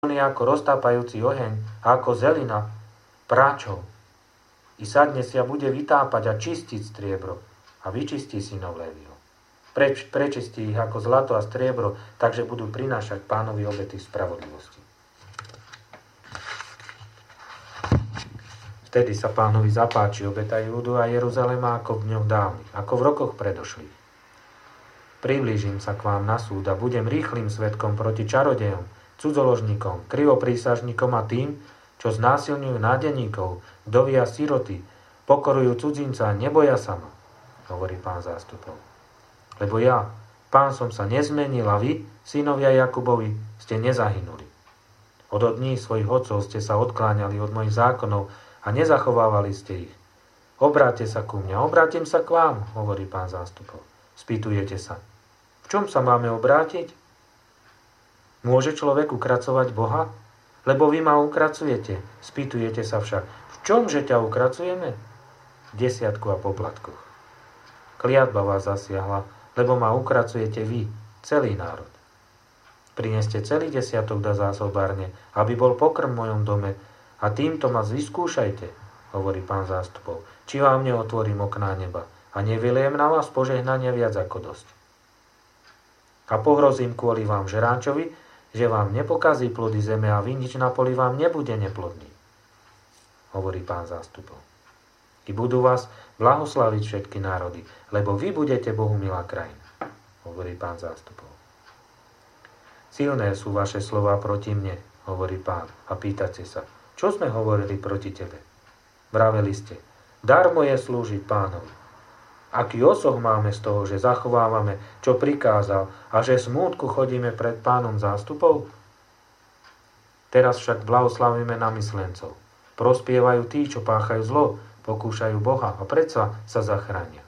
ako roztápajúci oheň a ako zelina práčov. I sadne si a bude vytápať a čistiť striebro a vyčistí synov Léviho. Prečistí ich ako zlato a striebro, takže budú prinášať Pánovi obety v spravodlivosti. Vtedy sa Pánovi zapáči obeta Júdu a Jeruzalema ako v dňoch dávnych, ako v rokoch predošlých. Priblížim sa k vám na súd a budem rýchlym svedkom proti čarodejom, cudzoložníkom, krivoprísažníkom a tým, čo znásilňujú nádeníkov, vdovy a siroty, pokorujú cudzinca a neboja sa ma, hovorí Pán zástupov. Lebo ja, Pán, som sa nezmenil a vy, synovia Jakubovi, ste nezahynuli. Od dní svojich otcov ste sa odkláňali od mojich zákonov a nezachovávali ste ich. Obráťte sa ku mňa, obrátim sa k vám, hovorí Pán zástupov. Spýtujete sa, v čom sa máme obrátiť? Môže človek ukracovať Boha? Lebo vy ma ukracujete. Spýtujete sa však, v čomže ťa ukracujeme? V desiatku a poplatkoch. Kliatba vás zasiahla, lebo ma ukracujete vy, celý národ. Prineste celý desiatok do zásobárne, aby bol pokrm v mojom dome, a týmto ma vyskúšajte, hovorí Pán zástupov, či vám neotvorím okná neba a nevyliem na vás požehnania viac ako dosť. A pohrozím kvôli vám žeráčovi, že vám nepokazí plody zeme a vy nič na poli vám nebude neplodný, hovorí Pán zástupov. I budú vás blahoslaviť všetky národy, lebo vy budete Bohu milá krajina, hovorí Pán zástupov. Silné sú vaše slová proti mne, hovorí Pán, a pýtate sa, čo sme hovorili proti tebe? Vraveli ste, darmo je slúžiť Pánovi. Aký osoh máme z toho, že zachovávame, čo prikázal a že smútku chodíme pred Pánom zástupov? Teraz však blahoslavíme namyslencov. Prospievajú tí, čo páchajú zlo, pokúšajú Boha a predsa sa zachránia.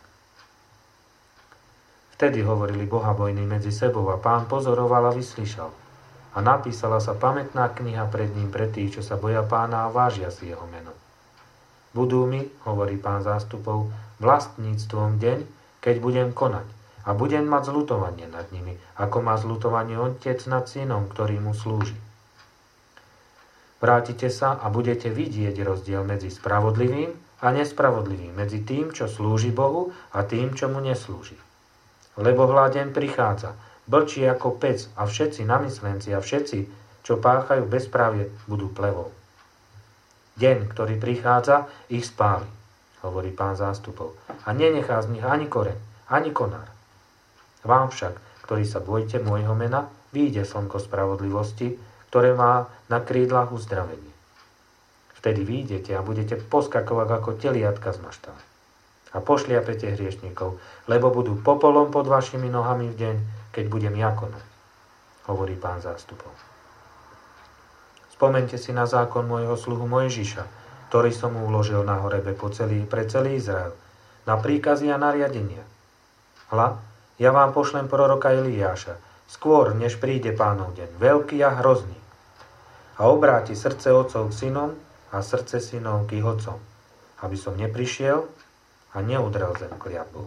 Vtedy hovorili bohabojní medzi sebou a Pán pozoroval a vyslyšal. A napísala sa pamätná kniha pred ním pre tých, čo sa boja Pána a vážia si jeho meno. Budú mi, hovorí Pán zástupov, vlastníctvom deň, keď budem konať a budem mať zľutovanie nad nimi, ako má zľutovanie otec nad synom, ktorý mu slúži. Vrátite sa a budete vidieť rozdiel medzi spravodlivým a nespravodlivým, medzi tým, čo slúži Bohu a tým, čo mu neslúži. Lebo hľa deň prichádza, blčí ako pec a všetci namyslenci a všetci, čo páchajú bezprávie, budú plevou. Deň, ktorý prichádza, ich spáli, hovorí Pán zástupov, a nenechá z nich ani koreň, ani konár. Vám však, ktorí sa bojte môjho mena, vyjde slnko spravodlivosti, ktoré má na krídlach uzdravenie. Vtedy vyjdete a budete poskakovať ako teliatka z maštale. A pošliapete hriešnikov, lebo budú popolom pod vašimi nohami v deň, keď budem ja konať, hovorí Pán zástupov. Spomeňte si na zákon môjho sluhu Mojžiša, ktorý som mu uložil na horebe pre celý Izrael, na príkazy a nariadenia. Hľa, ja vám pošlem proroka Eliáša, skôr, než príde Pánov deň, veľký a hrozný. A obráti srdce otcov k synom a srdce synov k ich otcom, aby som neprišiel a neudrel zem kliatbou.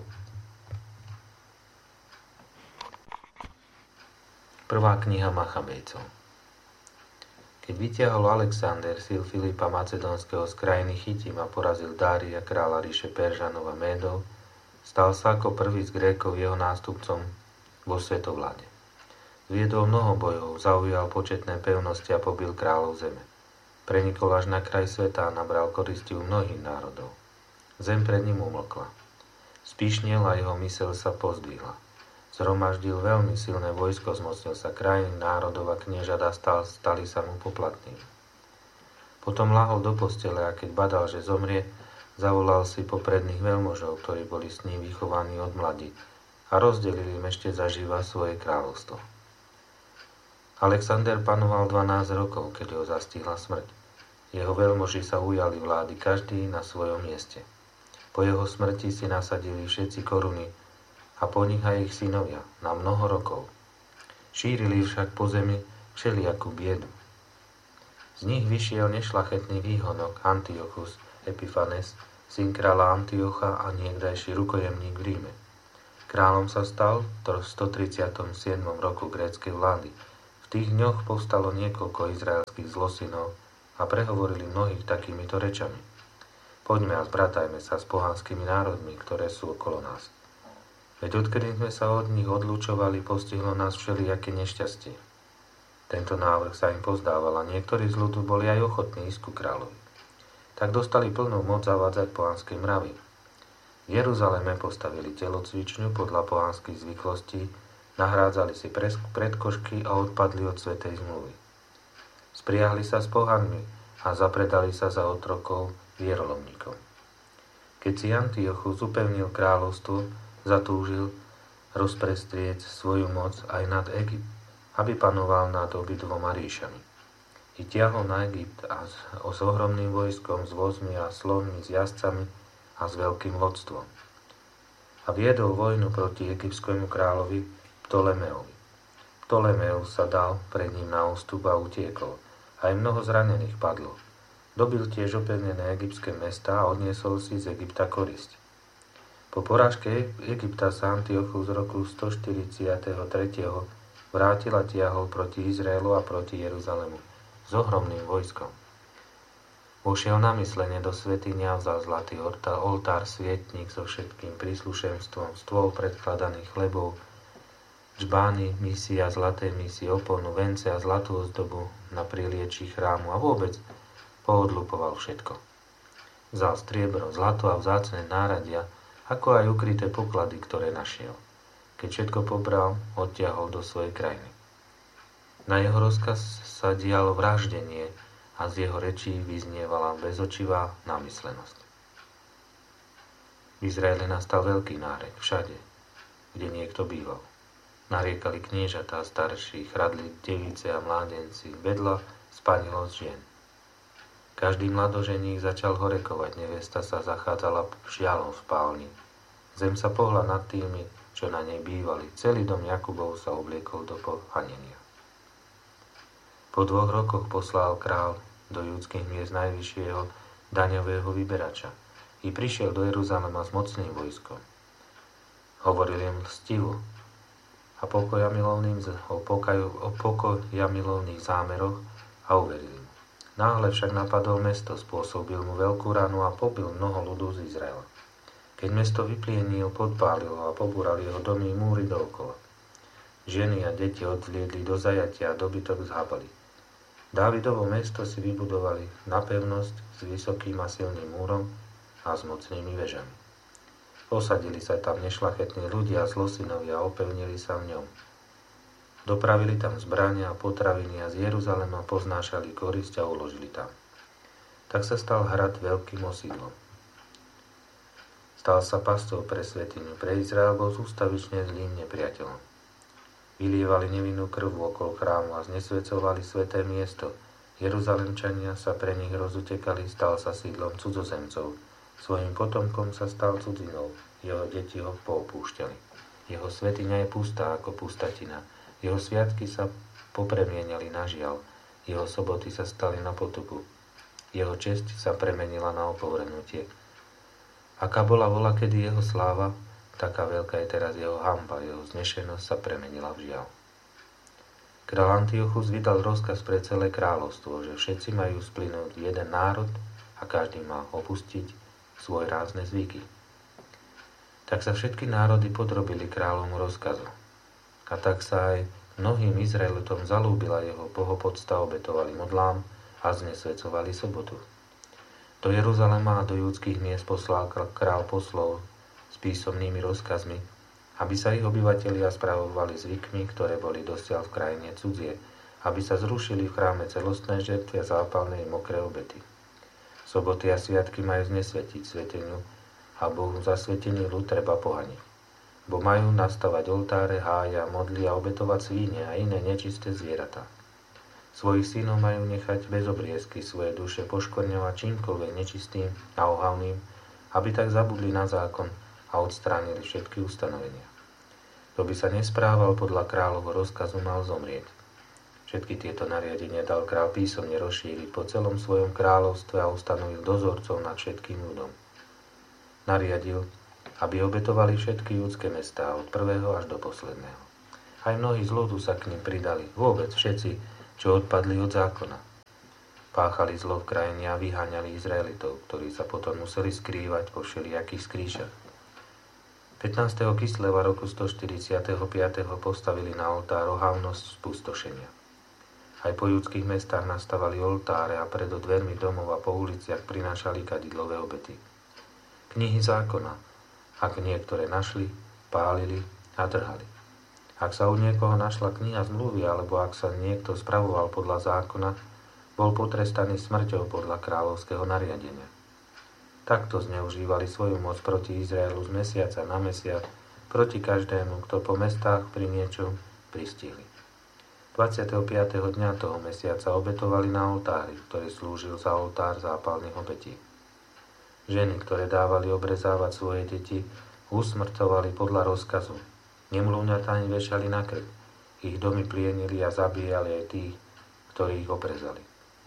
Prvá kniha Machabejcov. Keď vytiahol Alexander síl Filipa Macedónskeho z krajiny Chytim a porazil Dária, kráľa ríše Peržanov a Médov, stal sa ako prvý z Grékov jeho nástupcom vo svetovláde. Viedol mnoho bojov, zaujal početné pevnosti a pobil kráľov zeme. Prenikol až na kraj sveta a nabral koristi u mnohých národov. Zem pred ním umlkla. Spíšnil a jeho myseľ sa pozdvihla. Zhromaždil veľmi silné vojsko, zmocnil sa krajín, národov a kniežat a stali sa mu poplatnými. Potom lahol do postele a keď badal, že zomrie, zavolal si popredných veľmožov, ktorí boli s ním vychovaní od mladí a rozdelili im ešte zaživa svoje kráľovstvo. Alexander panoval 12 rokov, keď ho zastihla smrť. Jeho veľmoži sa ujali vlády, každý na svojom mieste. Po jeho smrti si nasadili všetci koruny a po nich aj ich synovia na mnoho rokov. Šírili však po zemi všelijakú biedu. Z nich vyšiel nešlachetný výhonok Antiochus Epiphanes, syn kráľa Antiocha a niekdajší rukojemník v Ríme. Kráľom sa stal v 137. roku gréckej vlády, v tých dňoch povstalo niekoľko izraelských zlosinov a prehovorili mnohých takýmito rečami. Poďme a zbratajme sa s pohanskými národmi, ktoré sú okolo nás. Veď odkedy sme sa od nich odlučovali, postihlo nás všelijaké nešťastie. Tento návrh sa im pozdával a niektorí z ľudu boli aj ochotní ísť ku kráľovi. Tak dostali plnú moc zavádzať pohanské mravy. V Jeruzaleme postavili telocvičňu podľa pohanských zvyklostí, nahrádzali si predkošky a odpadli od svätej zmluvy. Spriahli sa s pohanmi a zapredali sa za otrokov vierolomníkov. Keď si Antiochus upevnil kráľovstvo, zatúžil rozprestrieť svoju moc aj nad Egypt, aby panoval nad obidvoma ríšami. I tiahol na Egypt a s ohromným vojskom, s vozmi a slonmi, s jazdcami a s veľkým lodstvom. A viedol vojnu proti egyptskému kráľovi Ptolemeovi. Ptolemeus sa dal pred ním na ústup a utiekol. Aj mnoho zranených padlo. Dobil tiež opevnené egyptské mestá a odniesol si z Egypta korisť. Po porážke Egypta sa Antiochus z roku 143. vrátil a tiahol proti Izraelu a proti Jeruzalému s ohromným vojskom. Vošiel namyslene do svätyne a vzal zlatý oltár, svietnik so všetkým príslušenstvom, stôl predkladaných chlebov, džbány, misia, zlaté misie, oponu, vence a zlatú ozdobu na prilieči chrámu a vôbec poodlupoval všetko. Vzal striebro, zlato a vzácne náradia, ako aj ukryté poklady, ktoré našiel. Keď všetko pobral, odtiahol do svojej krajiny. Na jeho rozkaz sa dialo vraždenie a z jeho rečí vyznievala bezočivá námyslenosť. V Izraeli nastal veľký nárek všade, kde niekto býval. Nariekali kniežatá, starší, chradli device a mládenci, vedľa spanilosť žien. Každý mladoženík začal horekovať, nevesta sa zachádzala žialom v spálni. Zem sa pohla nad tými, čo na nej bývali. Celý dom Jakubov sa obliekol do pohanenia. Po 2 rokoch poslal král do judských miest najvyššieho daňového vyberača i prišiel do Jeruzalema s mocným vojskom. Hovoril im lstivo a pokoja milovných zámeroch a uverili mu. Náhle však napadol mesto, spôsobil mu veľkú ranu a pobil mnoho ľudu z Izraela. Keď mesto vyplienil, podpálil ho a pobúral jeho domy múry dookola. Ženy a deti odvliedli do zajatia a dobytok zhábali. Dávidovo mesto si vybudovali na pevnosť s vysokým a silným múrom a s mocnými vežami. Posadili sa tam nešľachetní ľudia a zlosinovia a opevnili sa v ňom. Dopravili tam zbrania a potraviny a z Jeruzalema poznášali korisť a uložili tam. Tak sa stal hrad veľkým osídlom. Stal sa pastou pre svätyňu, pre Izrael bol ústavične zlým nepriateľom. Vylievali nevinnú krv okolo chrámu a znesvecovali sväté miesto. Jeruzalemčania sa pre nich rozutekali, stal sa sídlom cudzozemcov. Svojim potomkom sa stal cudzinou, jeho deti ho poopúšťali. Jeho svätyňa je pustá ako pustatina, jeho sviatky sa popremieniali na žiaľ, jeho soboty sa stali na potupu, jeho česť sa premenila na opovrhnutie. Aká bola kedy jeho sláva, taká veľká je teraz jeho hanba, jeho znešenosť sa premenila v žiaľ. Král Antiochus vydal rozkaz pre celé kráľovstvo, že všetci majú splynúť v jeden národ a každý má opustiť svoje rázne zvyky. Tak sa všetky národy podrobili kráľovmu rozkazu. A tak sa aj mnohým Izraelitom zalúbila jeho bohopodsta, obetovali modlám a znesvecovali sobotu. Do Jeruzalema a do judských miest poslal král poslov s písomnými rozkazmi, aby sa ich obyvatelia spravovali zvykmi, ktoré boli dosiaľ v krajine cudzie, aby sa zrušili v chráme celostné žertvy a zápalné i mokré obety. Soboty a sviatky majú znesvetiť svätyňu a Bohu zasvetený ľud treba pohaniť. Bo majú nastavať oltáre, hája, modly a obetovať svíne a iné nečisté zvieratá. Svojich synov majú nechať bez obriezky, svoje duše poškvrňovať čímkoľvek nečistým a ohavným, aby tak zabudli na zákon a odstránili všetky ustanovenia. Kto by sa nesprával podľa kráľovho rozkazu, mal zomrieť. Všetky tieto nariadenia dal král písomne rozšíriť po celom svojom kráľovstve a ustanovil dozorcov nad všetkým ľudom. Nariadil, aby obetovali všetky judské mestá od prvého až do posledného. Aj mnohí z ľudu sa k nim pridali, vôbec všetci, čo odpadli od zákona. Páchali zlo v krajine a vyháňali Izraelitov, ktorí sa potom museli skrývať po všelijakých skrýšach. 15. Kisleva roku 145. postavili na oltár ohavnosť spustošenia. Aj po judských mestách nastavali oltáre a pred dvermi domov a po uliciach prinášali kadidlové obety. Knihy zákona, ak niektoré našli, pálili a trhali. Ak sa u niekoho našla kniha zmluvy, alebo ak sa niekto spravoval podľa zákona, bol potrestaný smrťou podľa kráľovského nariadenia. Takto zneužívali svoju moc proti Izraelu z mesiaca na mesiac, proti každému, kto po mestách pri niečom pristihli. 25. dňa toho mesiaca obetovali na oltári, ktorý slúžil za oltár zápalných obetí. Ženy, ktoré dávali obrezávať svoje deti, usmrtovali podľa rozkazu. Nemluvňatá im vešali na krk. Ich domy plienili a zabíjali aj tých, ktorí ich obrezali.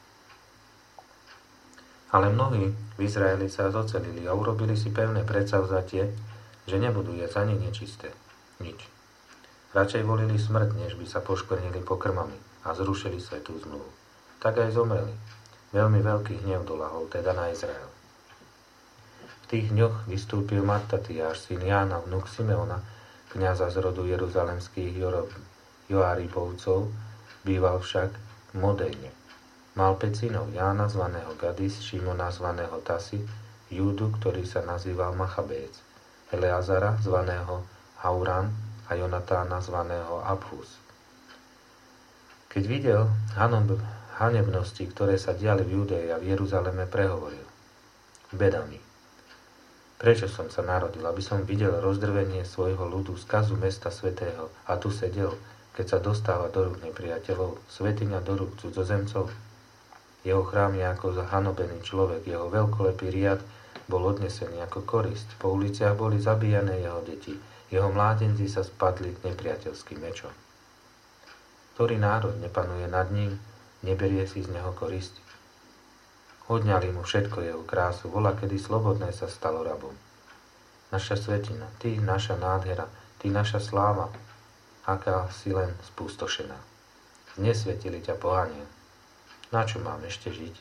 Ale mnohí v Izraeli sa zocelili a urobili si pevné predsavzatie, že nebudú jesť ani nečisté. Nič. Radšej volili smrť, než by sa poškvrnili pokrmami a zrušili svätú zmluvu. Tak aj zomreli. Veľmi veľký hnev doľahol teda na Izrael. V tých dňoch vystúpil Mattatiáš, syn Jána, vnuk Simeona, kňaza z rodu jeruzalemských Joaribovcov, býval však v Modejne. Mal 5 synov, Jána zvaného Gadis, Šimona zvaného Tasi, Júdu, ktorý sa nazýval Machabéc, Eleazara zvaného Hauran a Jonatána zvaného Abhus. Keď videl hanebnosti, ktoré sa diali v Judei a v Jeruzaleme, prehovoril: Beda mi. Prečo som sa narodil, aby som videl rozdrvenie svojho ľudu, skazu mesta svätého, a tu sedel, keď sa dostáva do rúk nepriateľov, svätyňa do rúk cudzozemcov? Jeho chrám je ako zahanobený človek, jeho veľkolepý riad bol odnesený ako korisť, po uliciach boli zabíjané jeho deti, jeho mládenci sa spadli nepriateľským mečom. Ktorý národ nepanuje nad ním, neberie si z neho korisť? Odňali mu všetko jeho krásu, volakedy slobodné sa stalo rabom. Naša svetina, ty naša nádhera, ty naša sláva, aká si len spustošená. Znesvetili ťa pohania. Na čo mám ešte žiť?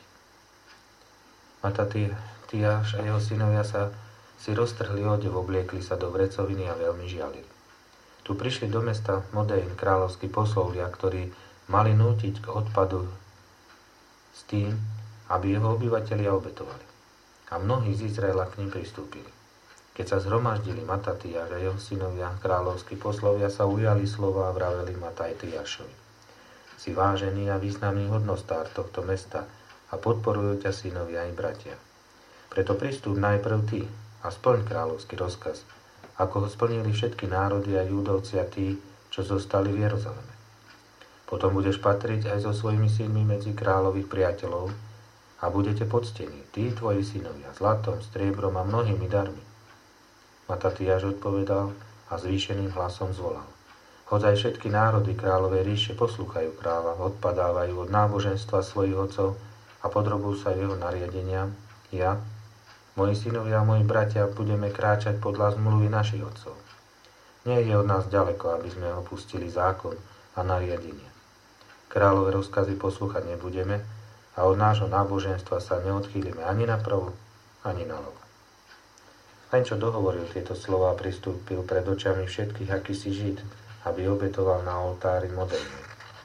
Matatiáš a jeho synovia si roztrhli odev, obliekli sa do vrecoviny a veľmi žialili. Tu prišli do mesta Modejn kráľovskí poslovia, ktorí mali nútiť k odpadu s tým, aby jeho obyvatelia obetovali. A mnohí z Izraela k ním pristúpili. Keď sa zhromaždili Matatiáš a jeho synovia, kráľovskí poslovia sa ujali slova a vraveli Matatiášovi: Si vážený a významný hodnostár tohto mesta a podporujú ťa synovia i bratia. Preto pristúp najprv ty a splň kráľovský rozkaz, ako ho splnili všetky národy a Júdovci a tí, čo zostali v Jeruzaleme. Potom budeš patriť aj so svojimi synmi medzi kráľových priateľov a budete poctení, tí tvoji synovia, zlatom, striebrom a mnohými darmi. Matatiáš odpovedal a zvýšeným hlasom zvolal: Hoď aj všetky národy kráľovej ríše poslúchajú kráľa, odpadávajú od náboženstva svojich otcov a podrobujú sa jeho nariadeniam, ja, moji synovia a moji bratia budeme kráčať podľa zmluvy našich otcov. Nie je od nás ďaleko, aby sme opustili zákon a nariadenia. Kráľové rozkazy poslúchať nebudeme a od nášho náboženstva sa neodchýlime ani napravo, ani naľavo. Len čo dohovoril tieto slová, pristúpil pred očami všetkých akýsi Žid, aby obetoval na oltári Modejne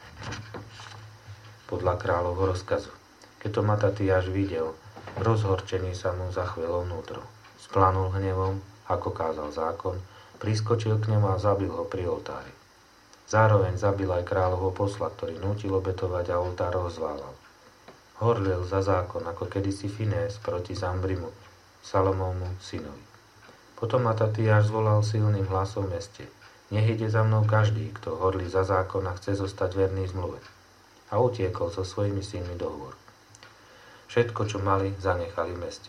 podľa kráľovho rozkazu. Keď to Matatiáš videl, rozhorčený sa mu zachvelo vnútro. Splanul hnevom, ako kázal zákon, priskočil k nemu a zabil ho pri oltári. Zároveň zabil aj kráľovho posla, ktorý nútil obetovať a oltár rozválal. Horlil za zákon, ako kedysi Finés proti Zambrimu, Salomónmu synovi. Potom Matatiáš zvolal silným hlasom v meste: Nech ide za mnou každý, kto horlí za zákon a chce zostať verný zmluve. A utiekol so svojimi synmi do hôr. Všetko, čo mali, zanechali v meste.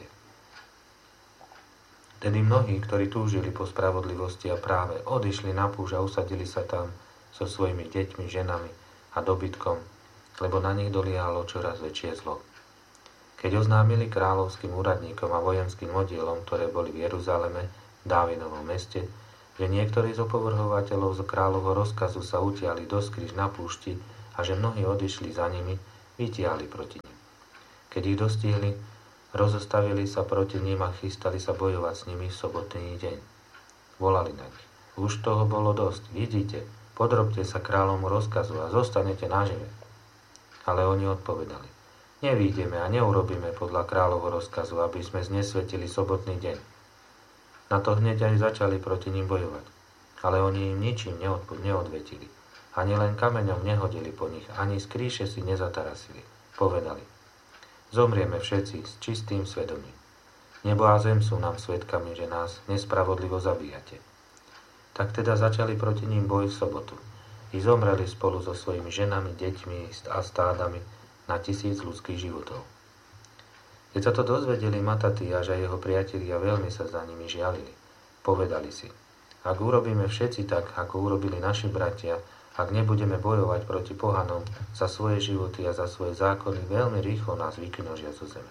Tedy mnohí, ktorí túžili po spravodlivosti a práve, odišli na púšť a usadili sa tam so svojimi deťmi, ženami a dobytkom, lebo na nich doliehalo čoraz väčšie zlo. Keď oznámili kráľovským úradníkom a vojenským oddielom, ktoré boli v Jeruzaleme, Dávidovom meste, že niektorí z opovrhovateľov z kráľovho rozkazu sa utiali do skryš na púšti a že mnohí odišli za nimi, vytiahli proti nim. Keď ich dostihli, rozostavili sa proti nim a chystali sa bojovať s nimi v sobotný deň. Volali na nich: už toho bolo dosť, vidíte, podrobte sa kráľovmu rozkazu a zostanete nažive. Ale oni odpovedali: nevídeme a neurobíme podľa kráľovho rozkazu, aby sme znesvetili sobotný deň. Na to hneď aj začali proti ním bojovať, ale oni im ničím neodvetili. Ani len kameňom nehodili po nich, ani z kríše si nezatarasili. Povedali: zomrieme všetci s čistým svedomím. Nebo a zem sú nám svedkami, že nás nespravodlivo zabíjate. Tak teda začali proti ním boj v sobotu. I zomreli spolu so svojimi ženami, deťmi a stádami na 1000 ľudských životov. Keď sa to dozvedeli Matatíjaš a jeho priatelia, veľmi sa za nimi žialili. Povedali si: ak urobíme všetci tak, ako urobili naši bratia, ak nebudeme bojovať proti pohanom za svoje životy a za svoje zákony, veľmi rýchlo nás vykinožia zo zeme.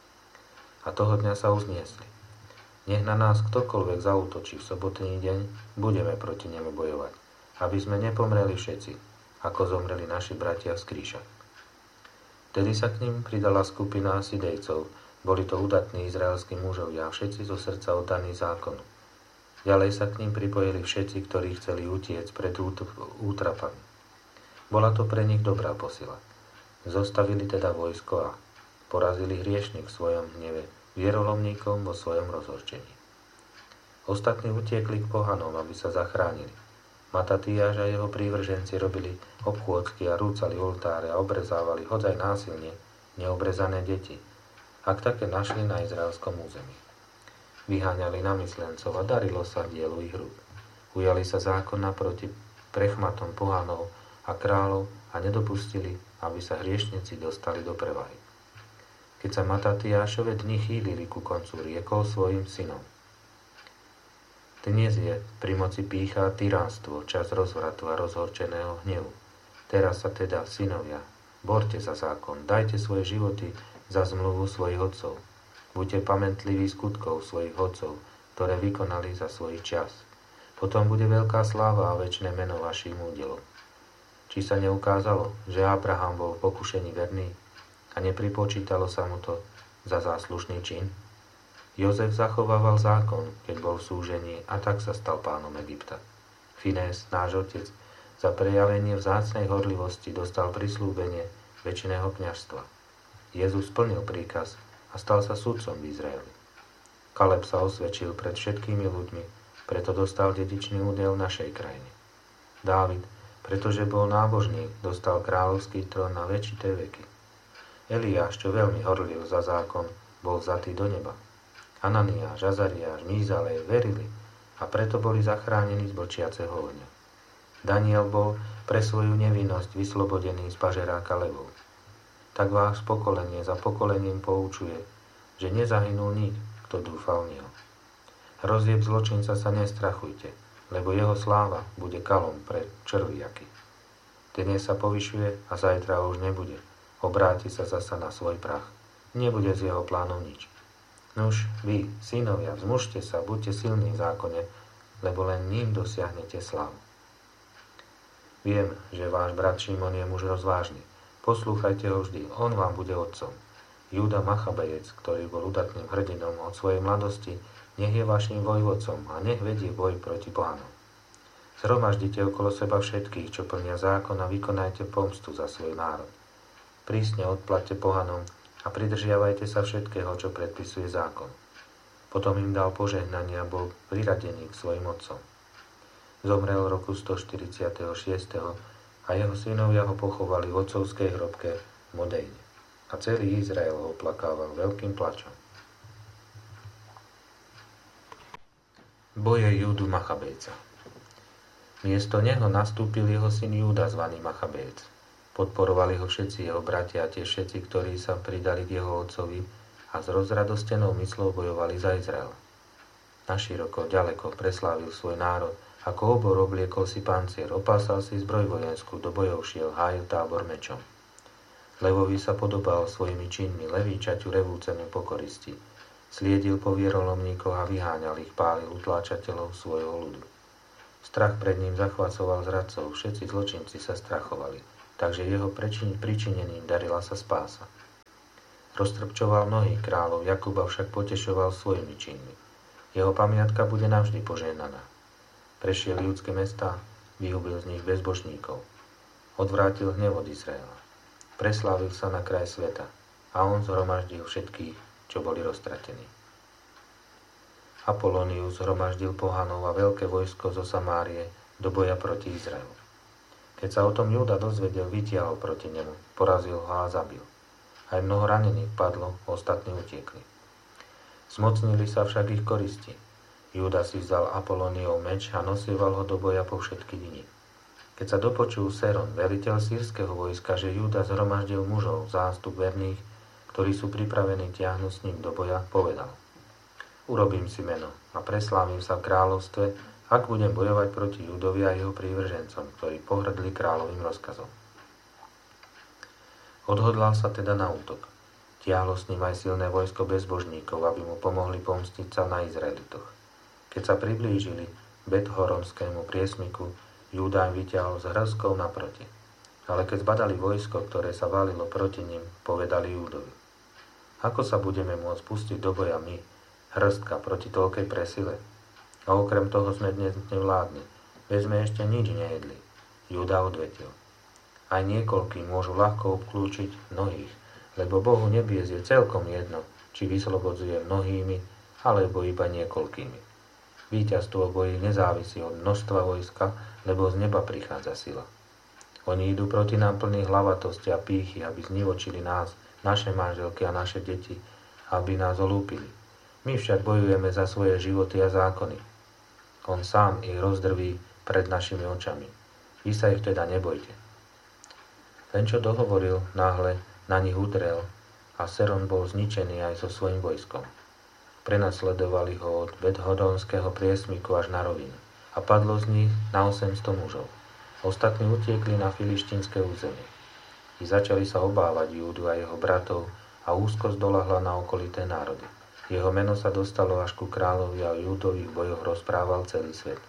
A toho dňa sa uzniesli: nech na nás ktokoľvek zaútočí v sobotný deň, budeme proti nemu bojovať, aby sme nepomreli všetci, ako zomreli naši bratia z kríša. Vtedy sa k ním pridala skupina Sidejcov. Boli to udatní izraelskí mužovia, všetci zo srdca oddaní zákonu. Ďalej sa k ním pripojili všetci, ktorí chceli utiecť pred útrapami. Bola to pre nich dobrá posila. Zostavili teda vojsko a porazili hriešnik v svojom hneve, vierolomníkom vo svojom rozhorčení. Ostatní utiekli k pohanom, aby sa zachránili. Matatíjaš a jeho prívrženci robili obchôdzky a rúcali oltáre a obrezávali hodzaj násilne neobrezané deti, ak také našli na izraelskom území. Vyháňali namyslencov a darilo sa dielu ich rúk. Ujali sa zákona proti prechmatom pohanov a kráľov a nedopustili, aby sa hriešnici dostali do prevahy. Keď sa Matatíjašove dni chýlili ku koncu, riekol svojim synom: dnes je pri moci pýcha a tyránstvo, čas rozvratu a rozhorčeného hnevu. Teraz sa teda, synovia, borte za zákon, dajte svoje životy za zmluvu svojich otcov. Buďte pamätliví skutkov svojich otcov, ktoré vykonali za svoj čas. Potom bude veľká sláva a večné meno vašim údelom. Či sa neukázalo, že Abraham bol v pokušení verný a nepripočítalo sa mu to za záslušný čin? Jozef zachovával zákon, keď bol v súžení, a tak sa stal pánom Egypta. Finés, náš otec, za prejavenie vzácnej horlivosti dostal prislúbenie večného kňazstva. Jezus splnil príkaz a stal sa sudcom v Izraeli. Kaleb sa osvedčil pred všetkými ľuďmi, preto dostal dedičný údel našej krajine. Dávid, pretože bol nábožný, dostal kráľovský trón na večité veky. Eliáš, čo veľmi horlil za zákon, bol vzatý do neba. Ananiáš, Azariáš, Mízalej verili a preto boli zachránení z vlčiaceho ohňa. Daniel bol pre svoju nevinnosť vyslobodený z pažeráka levov. Tak vás pokolenie za pokolením poučuje, že nezahynul nik, kto dúfal v neho. Hrozieb zločinca sa nestrachujte, lebo jeho sláva bude kalom pre červiaky. Dnes sa povyšuje a zajtra už nebude. Obráti sa zasa na svoj prach. Nebude z jeho plánov nič. Nuž, vy, synovia, vzmužte sa, buďte silní v zákone, lebo len ním dosiahnete slávu. Viem, že váš brat Šimon je muž rozvážny. Poslúchajte ho vždy, on vám bude otcom. Júda Machabejec, ktorý bol udatným hrdinom od svojej mladosti, nech je vašim vojvodcom a nech vedie boj proti pohanom. Zhromaždite okolo seba všetkých, čo plnia zákon, a vykonajte pomstu za svoj národ. Prísne odplaťte pohanom a pridržiavajte sa všetkého, čo predpisuje zákon. Potom im dal požehnanie a bol priradený k svojim otcom. Zomrel v roku 146. a jeho synovia ho pochovali v otcovskej hrobke v Modejne. A celý Izrael ho oplakával veľkým plačom. Boje Júdu Machabejca. Miesto neho nastúpil jeho syn Júda, zvaný Machabejec. Podporovali ho všetci jeho bratia a tiež všetci, ktorí sa pridali k jeho otcovi a s rozradostenou myslou bojovali za Izrael. Naširoko, ďaleko preslávil svoj národ, ako obor obliekol si pancier, opásal si zbroj vojenskú, do bojov šiel, hájil tábor mečom. Levovi sa podobal svojimi činmi, levíčaťu revúcemu pokoristi. Sliedil po vierolomníkoch a vyháňal ich, pálil utláčateľov svojho ľudu. Strach pred ním zachvacoval zradcov, všetci zločinci sa strachovali, takže jeho pričinením darila sa spása. Roztrpčoval mnohých kráľov, Jakuba však potešoval svojimi činmi. Jeho pamiatka bude navždy požehnaná. Prešiel ľudské mestá, vyhubil z nich bezbožníkov. Odvrátil hnev od Izraela. Preslávil sa na kraj sveta a on zhromaždil všetkých, čo boli roztratení. Apolonius zhromaždil pohanov a veľké vojsko zo Samárie do boja proti Izraelu. Keď sa o tom Júda dozvedel, vytiahol proti nemu, porazil ho a zabil. Aj mnoho ranených padlo, ostatní utiekli. Zmocnili sa však ich koristi. Júda si vzal Apoloniov meč a nosieval ho do boja po všetky dni. Keď sa dopočul Seron, veliteľ sírskeho vojska, že Júda zhromaždil mužov, zástup verných, ktorí sú pripravení tiahnuť s ním do boja, povedal: Urobím si meno a preslávim sa v kráľovstve, ak budem bojovať proti Júdovi a jeho prívržencom, ktorí pohrdli kráľovým rozkazom. Odhodlal sa teda na útok. Tiahlo s ním aj silné vojsko bezbožníkov, aby mu pomohli pomstiť sa na Izraelitoch. Keď sa priblížili Bethhoronskému priesmiku, Júda im vyťahol s hrskou naproti. Ale keď zbadali vojsko, ktoré sa valilo proti nim, povedali Júdovi: Ako sa budeme môcť pustiť do boja my, hrstka proti toľkej presile? A okrem toho sme dnes nevládni, veď sme ešte nič nejedli. Júda odvetil: Aj niekoľkí môžu ľahko obklúčiť mnohých, lebo Bohu nebies je celkom jedno, či vyslobodzuje mnohými, alebo iba niekoľkými. Víťazstvo v boji nezávisí od množstva vojska, lebo z neba prichádza sila. Oni idú proti nám plní hlavatosti a pýchy, aby znivočili nás, naše manželky a naše deti, aby nás olúpili. My však bojujeme za svoje životy a zákony. On sám ich rozdrví pred našimi očami. Vy sa ich teda nebojte. Len čo dohovoril, náhle na nich udrel a Seron bol zničený aj so svojím vojskom. Prenasledovali ho od Bethhoronského priesmiku až na rovinu a padlo z nich na 800 mužov. Ostatní utiekli na filištínske územie. I začali sa obávať Júdu a jeho bratov a úzkosť doľahla na okolité národy. Jeho meno sa dostalo až ku kráľovi a o Júdových bojoch rozprával celý svet.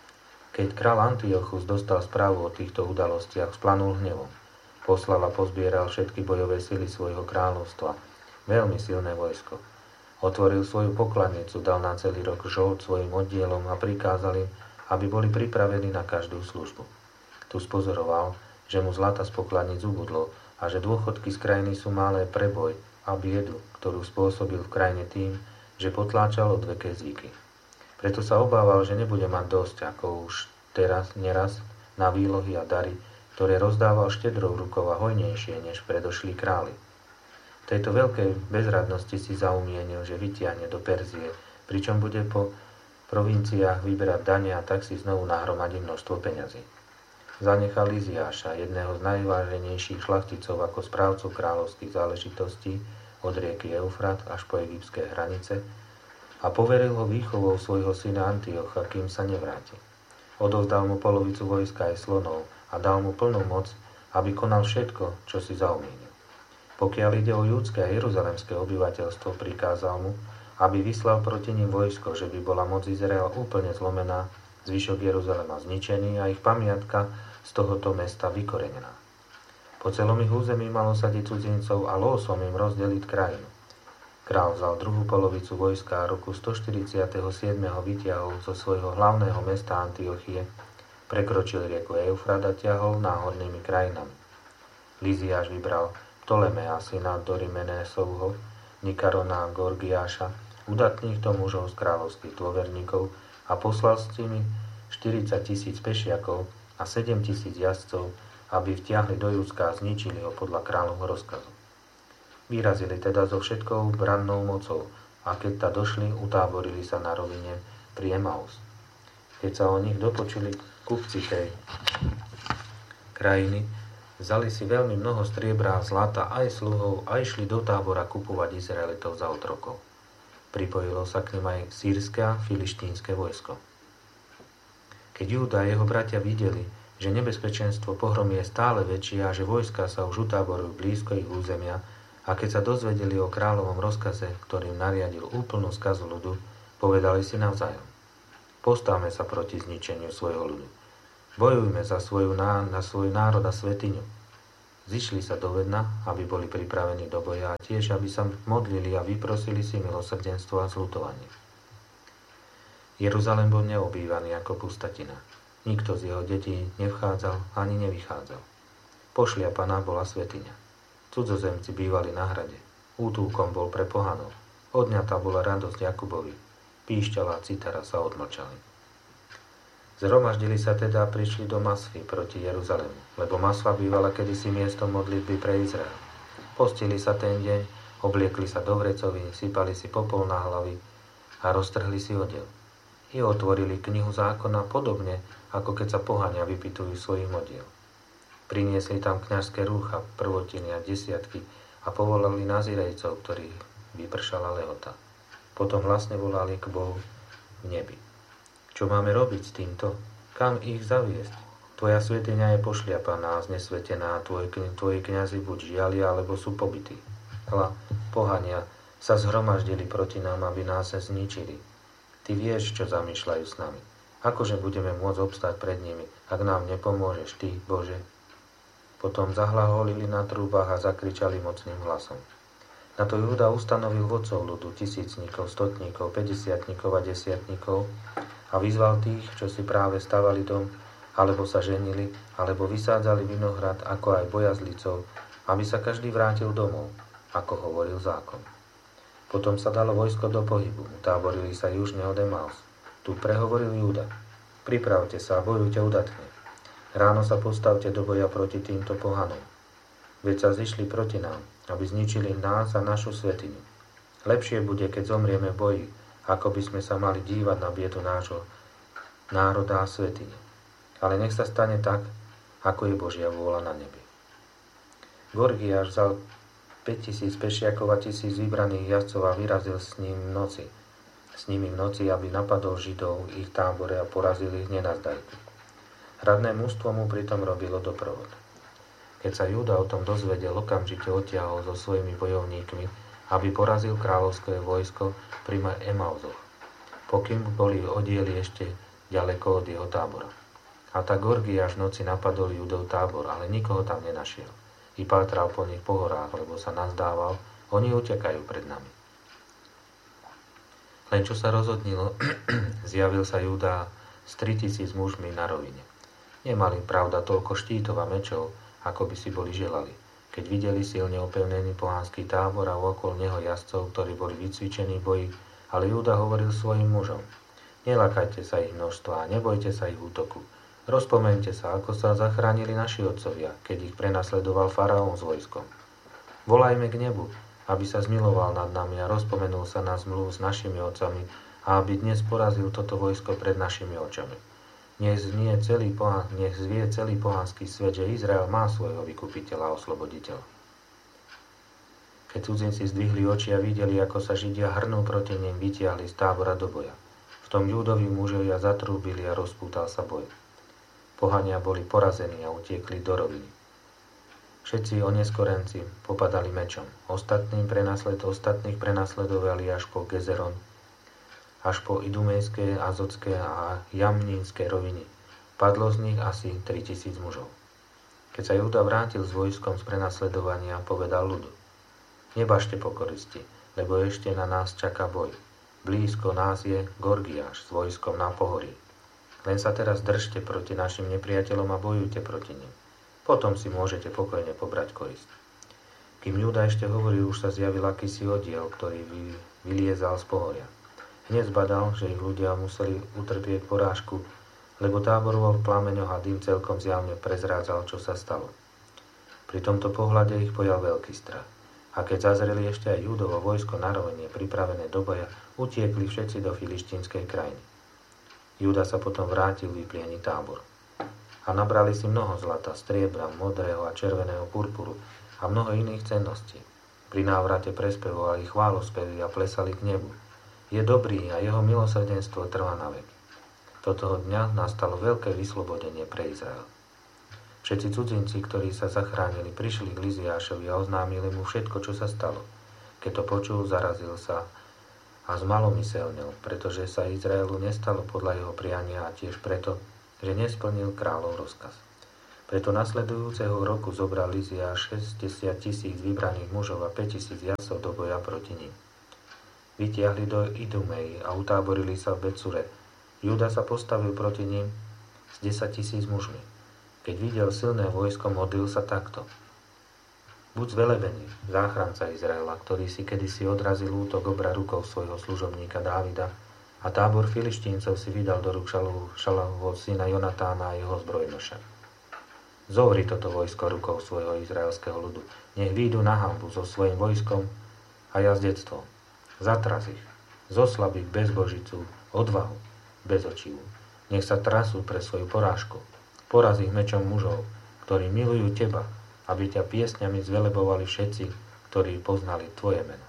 Keď kráľ Antiochus dostal správu o týchto udalostiach, splanul hnevom. Poslal a pozbieral všetky bojové sily svojho kráľovstva, veľmi silné vojsko. Otvoril svoju pokladnicu, dal na celý rok žolt svojim oddielom a prikázal im, aby boli pripravení na každú službu. Tu spozoroval, že mu zlata z pokladnic ubudlo a že dôchodky z krajiny sú malé pre boj a biedu, ktorú spôsobil v krajine tým, že potláčal odveké zvyky. Preto sa obával, že nebude mať dosť, ako už teraz neraz, na výlohy a dary, ktoré rozdával štedrou rukou a hojnejšie než predošlí králi. V tejto veľkej bezradnosti si zaumienil, že vytiahne do Perzie, pričom bude po provinciách vyberať dane a tak si znovu nahromadí množstvo peňazí. Zanechal Liziáša, jedného z najváženejších šlachticov ako správcu kráľovských záležitostí od rieky Eufrat až po egyptské hranice a poveril ho výchovou svojho syna Antiocha, kým sa nevráti. Odovzdal mu polovicu vojska aj slonov a dal mu plnú moc, aby konal všetko, čo si zaumienil. Pokiaľ ide o judské a jeruzalemské obyvateľstvo, prikázal mu, aby vyslal proti nim vojsko, že by bola moc Izraela úplne zlomená, zvyšok Jeruzalema zničený a ich pamiatka z tohoto mesta vykorenená. Po celom ich území malo sadiť cudzincov a lósom im rozdeliť krajinu. Král vzal druhú polovicu vojska a roku 147. vytiahol zo svojho hlavného mesta Antiochie, prekročil rieku Eufrat a ťahol náhornými krajinami. Liziáš vybral Ptolemea, syna Dorymenesovho, Nikarona a Gorgiáša, udatných to mužov z kráľovských dôverníkov a poslal s nimi 40 000 pešiakov a 7 000 jazdcov, aby vtiahli do Judska a zničili ho podľa kráľovho rozkazu. Vyrazili teda so všetkou brannou mocou a keď ta došli, utáborili sa na rovine pri Emaus. Keď sa o nich dopočuli kupci tej krajiny, vzali si veľmi mnoho striebra a zlata aj sluhov a išli do tábora kupovať Izraelitov za otrokov. Pripojilo sa k nim aj sýrske a filištínske vojsko. Keď Júda a jeho bratia videli, že nebezpečenstvo pohromy je stále väčšie a že vojska sa už utáborujú blízko ich územia, a keď sa dozvedeli o kráľovom rozkaze, ktorým nariadil úplnú skazu ľudu, povedali si navzájom: Postavme sa proti zničeniu svojho ľudu. Bojujme za na svoj národ a svetiňu. Zišli sa do Vedna, aby boli pripravení do boja a tiež, aby sa modlili a vyprosili si milosrdenstvo a zľutovanie. Jeruzalém bol neobývaný ako pustatina. Nikto z jeho detí nevchádzal ani nevychádzal. Pošliapaná bola svetiňa. Cudzozemci bývali na hrade. Útulkom bol pre pohanov. Odňatá bola radosť Jakubovi. Píšťala a citara sa odmlčali. Zhromaždili sa teda a prišli do Masfy proti Jeruzalému, lebo Masfa bývala kedysi miestom modlitby pre Izrael. Postili sa ten deň, obliekli sa do vrecovy, sypali si popol na hlavy a roztrhli si odev. I otvorili knihu zákona podobne, ako keď sa pohania vypytujú svojich modiel. Priniesli tam kňazské rúcha, prvotiny a desiatky a povolali nazirejcov, ktorých vypršala lehota. Potom hlasne volali k Bohu v nebi. Čo máme robiť s týmto? Kam ich zaviesť? Tvoja svätyňa je pošliapaná a znesvetená a tvoji kňazi buď žialia, alebo sú pobití. Hľa, pohania sa zhromaždili proti nám, aby nás zničili. Ty vieš, čo zamýšľajú s nami. Akože budeme môcť obstať pred nimi, ak nám nepomôžeš Ty, Bože? Potom zahlaholili na trúbach a zakričali mocným hlasom. Na to Júda ustanovil vodcov ľudu, tisícnikov, stotníkov, päťdesiatnikov a desiatnikov a vyzval tých, čo si práve stavali dom, alebo sa ženili, alebo vysádzali vinohrad, ako aj bojazlicov, aby sa každý vrátil domov, ako hovoril zákon. Potom sa dalo vojsko do pohybu, táborili sa južne od Emaus. Tu prehovoril Júda: pripravte sa a bojujte udatne. Ráno sa postavte do boja proti týmto pohanom. Veď sa zišli proti nám, aby zničili nás a našu svetiňu. Lepšie bude, keď zomrieme v boji, ako by sme sa mali dívať na biedu nášho národa a svätyne. Ale nech sa stane tak, ako je Božia vôľa na nebi. Gorgiáš vzal 5000 pešiakov a 1000 vybraných jazdcov a vyrazil s nimi v noci, aby napadol Židov ich tábore a porazil ich nenazdajky. Hradné mužstvo mu pritom robilo doprovod. Keď sa Júda o tom dozvedel, okamžite odtiahol so svojimi bojovníkmi, aby porazil kráľovské vojsko pri Emauzoch, pokým boli odieli ešte ďaleko od jeho tábora. A tak Gorgiáš v noci napadol Júdov tábor, ale nikoho tam nenašiel. I pátral po nich po horách, lebo sa nazdával, oni utekajú pred nami. Len čo sa rozhodnilo, zjavil sa Júda s 3000 mužmi na rovine. Nemali, pravda, toľko štítov a mečov, ako by si boli želali, keď videli silne opevnený pohanský tábor a okolo neho jazdcov, ktorí boli vycvičení v boji, ale Júda hovoril svojim mužom: nelakajte sa ich množstva a nebojte sa ich útoku. Rozpomeňte sa, ako sa zachránili naši otcovia, keď ich prenasledoval faraón s vojskom. Volajme k nebu, aby sa zmiloval nad nami a rozpomenul sa na zmluvu s našimi otcami a aby dnes porazil toto vojsko pred našimi očami. Nech zvie celý pohanský svet, že Izrael má svojho vykupiteľa a osloboditeľa. Keď cudzinci zdvihli oči a videli, ako sa Židia hrnú proti nim, vytiahli z tábora do boja. V tom Júdovi mužovia zatrúbili a rozpútal sa boj. Pohania boli porazení a utiekli do roviny. Všetci oneskorenci popadali mečom. Ostatných prenasledovali až po Gezeron, až po Idumejské, Azotské a Jamnínske roviny. Padlo z nich asi 3000 mužov. Keď sa Júda vrátil s vojskom z prenasledovania, povedal ľudu: nebažte pokoristi, lebo ešte na nás čaká boj. Blízko nás je Gorgiáš s vojskom na pohorí. Len sa teraz držte proti našim nepriateľom a bojujte proti nim. Potom si môžete pokojne pobrať korist. Kým Júda ešte hovoril, už sa zjavil akýsi oddiel, ktorý vyliezal z pohoria. Hneď zbadal, že ich ľudia museli utrpieť porážku, lebo tábor bol v plameňoch a dým celkom zjavne prezrádzal, čo sa stalo. Pri tomto pohľade ich pojal veľký strach. A keď zazreli ešte aj Júdovo vojsko na rovine pripravené do boja, utiekli všetci do filištínskej krajiny. Júda sa potom vrátil vypliený tábor. A nabrali si mnoho zlata, striebra, modrého a červeného purpuru a mnoho iných cenností. Pri návrate prespevovali chválospevy a plesali k nebu. Je dobrý a jeho milosrdenstvo trvá na veky. Toto dňa nastalo veľké vyslobodenie pre Izrael. Všetci cudzinci, ktorí sa zachránili, prišli k Liziášovi a oznámili mu všetko, čo sa stalo. Keď to počul, zarazil sa a zmalomyselnil, pretože sa Izraelu nestalo podľa jeho priania a tiež preto, že nesplnil kráľov rozkaz. Preto nasledujúceho roku zobral Lizia 60 000 vybraných mužov a 5 000 jasov do boja proti ním. Vytiahli do Idumei a utáborili sa v Becure. Júda sa postavil proti ním s 10 000 mužmi. Keď videl silné vojsko, modlil sa takto. Buď zvelebený, záchranca Izraela, ktorý si kedysi odrazil útok obra rukou svojho služobníka Dávida a tábor Filištíncov si vydal do rúk Šalovho syna Jonatána a jeho zbrojnoša. Zovri toto vojsko rukou svojho izraelského ľudu. Nech výjdu na hanbu so svojím vojskom a jazdectvom. Zatraz ich, zoslab ich bezbožicu, odvahu, bezočivú. Nech sa trasú pre svoju porážku. Poraz ich mečom mužov, ktorí milujú teba, aby ťa piesňami zvelebovali všetci, ktorí poznali tvoje meno.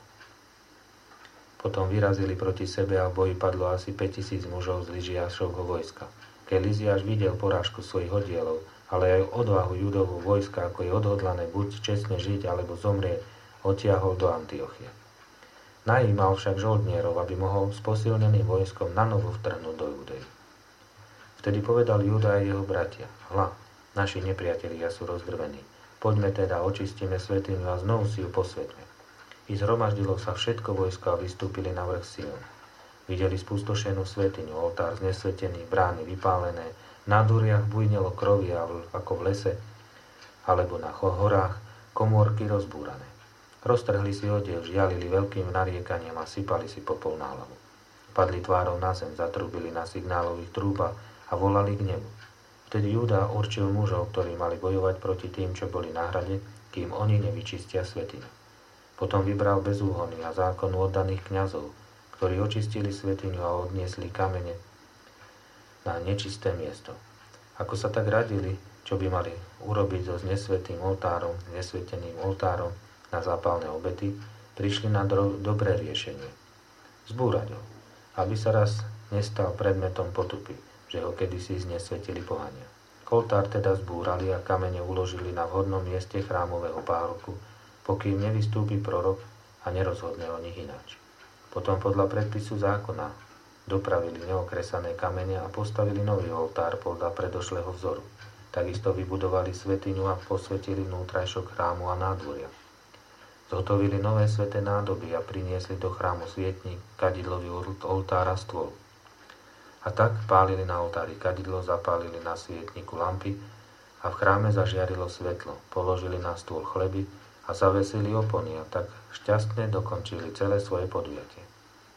Potom vyrazili proti sebe a v boji padlo asi 5 000 mužov z Ližiášovho vojska. Keď Liziáš videl porážku svojich oddielov, ale aj odvahu Judovho vojska, ako je odhodlané buď čestne žiť, alebo zomrieť, odtiahol do Antiochie. Najímal však žoldnierov, aby mohol s posilneným vojskom nanovo vtrhnúť do Judei. Vtedy povedal Júda a jeho bratia: Hľa, naši nepriatelia sú rozdrvení. Poďme teda, očistíme svätyňu a znovu si ju posvetme. I zhromaždilo sa všetko vojsko a vystúpili na vrch Sion. Videli spustošenú svätyňu, oltár znesvetený, brány vypálené, na duriach bujnelo krovy ako v lese, alebo na horách komórky rozbúrané. Roztrhli si odev, žialili veľkým nariekaním a sypali si popol na hlavu. Padli tvárou na zem, zatrúbili na signálových trúbach a volali k nebu. Vtedy Júda určil mužov, ktorí mali bojovať proti tým, čo boli na hrade, kým oni nevyčistia svätyňu. Potom vybral bezúhonný a zákonu oddaných kňazov, ktorí očistili svätyňu a odniesli kamene na nečisté miesto. Ako sa tak radili, čo by mali urobiť so nesvätým oltárom, nesveteným oltárom na zápalné obety, prišli na dobré riešenie. Zbúrať ho, aby sa raz nestal predmetom potupy, že ho kedysi znesvetili pohania. Oltár teda zbúrali a kamene uložili na vhodnom mieste chrámového párku, pokým nevystúpi prorok a nerozhodne o nich ináč. Potom podľa predpisu zákona dopravili neokresané kamene a postavili nový oltár podľa predošlého vzoru. Takisto vybudovali svätyňu a posvetili vnútrajšok chrámu a nádvoria. Zhotovili nové sväté nádoby a priniesli do chrámu svietnik, kadidlový oltár a stôl. A tak pálili na oltári kadidlo, zapálili na svietniku lampy a v chráme zažiarilo svetlo. Položili na stôl chleby a zavesili opony a tak šťastne dokončili celé svoje podujatie.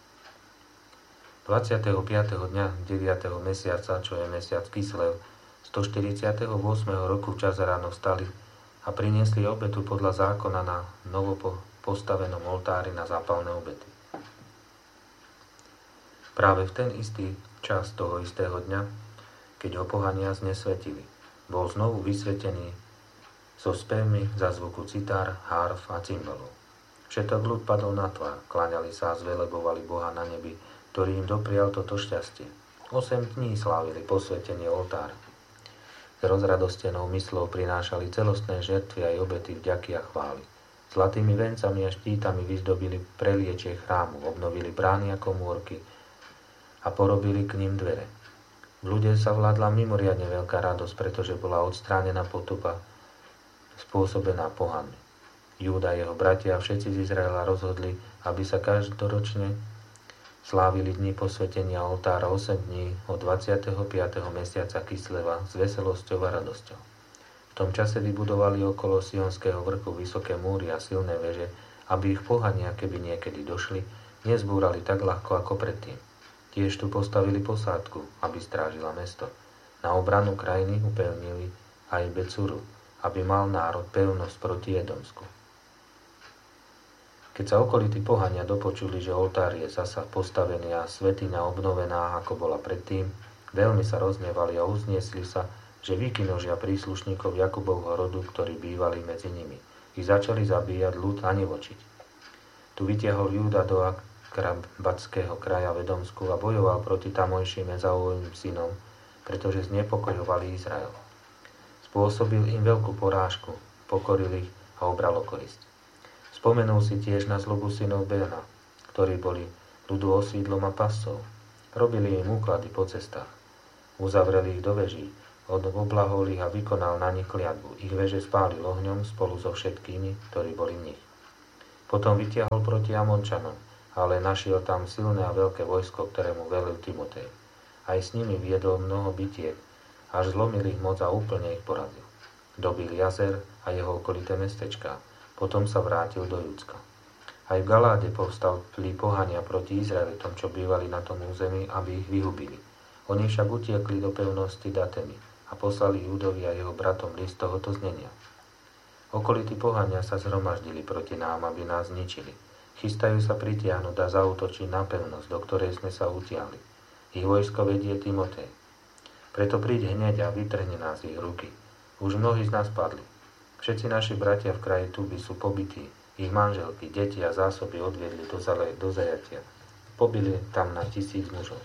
25. dňa 9. mesiaca, čo je mesiac Kislev, 148. roku včas ráno vstali a priniesli obetu podľa zákona na novo postavenom oltári na zápalné obety. Práve v ten istý čas toho istého dňa, keď ho pohania znesvetili, bol znovu vysvetený so spevmi za zvuku citár, hárf a cymbalov. Všetok ľud padol na tvár, kláňali sa a zvelebovali Boha na nebi, ktorý im doprial toto šťastie. 8 dní slávili posvetenie oltára. S rozradostenou myslou prinášali celostné žertvy aj obety vďaky a chvály. Zlatými vencami a štítami vyzdobili preliečie chrámu, obnovili brány a komórky a porobili k ním dvere. V ľude sa vládla mimoriadne veľká radosť, pretože bola odstránená potupa spôsobená pohanmi. Júda a jeho bratia a všetci z Izraela rozhodli, aby sa každoročne slávili dni posvetenia oltára 8 dní od 25. mesiaca Kisleva s veselosťou a radosťou. V tom čase vybudovali okolo Sionského vrchu vysoké múry a silné veže, aby ich pohania, keby niekedy došli, nezbúrali tak ľahko ako predtým. Tiež tu postavili posádku, aby strážila mesto. Na obranu krajiny upevnili aj Becuru, aby mal národ pevnosť proti Edomsku. Keď sa okolití pohania dopočuli, že oltár je zasa postavený a svätyňa obnovená, ako bola predtým, veľmi sa roznevali a uzniesli sa, že vykinožia príslušníkov Jakubovho rodu, ktorí bývali medzi nimi. I začali zabíjať ľud a nevočiť. Tu vytiahol Júda do Akrabatského kraja v Edomsku a bojoval proti tamojším Ezaovým synom, pretože znepokojovali Izrael. Spôsobil im veľkú porážku, pokoril ich a obral o korisť. Spomenul si tiež na zlobu synov Béna, ktorí boli ľudu osídlom a pascov. Robili im úklady po cestách. Uzavreli ich do veží, oblahol ich a vykonal na nich kliatbu. Ich veže spálil ohňom spolu so všetkými, ktorí boli v nich. Potom vytiahol proti Amončanom, ale našiel tam silné a veľké vojsko, ktorému velil Timotej. Aj s nimi viedol mnoho bitiek, až zlomil ich moc a úplne ich porazil. Dobil Jazer a jeho okolité mestečká, potom sa vrátil do Judska. Aj v Galáde povstali pohania proti Izraelitom, čo bývali na tom území, aby ich vyhubili. Oni však utiekli do pevnosti Datemy a poslali Júdovi a jeho bratom list tohoto znenia. Okolití pohania sa zhromaždili proti nám, aby nás zničili. Chystajú sa pritiahnuť a zaútočiť na pevnosť, do ktorej sme sa utiahli. Ich vojsko vedie Timotej. Preto príď hneď a vytrhne nás ich ruky. Už mnohí z nás padli. Všetci naši bratia v kraji Tuby sú pobití. Ich manželky, deti a zásoby odviedli do zajatia. Pobili tam na 1000 mužov.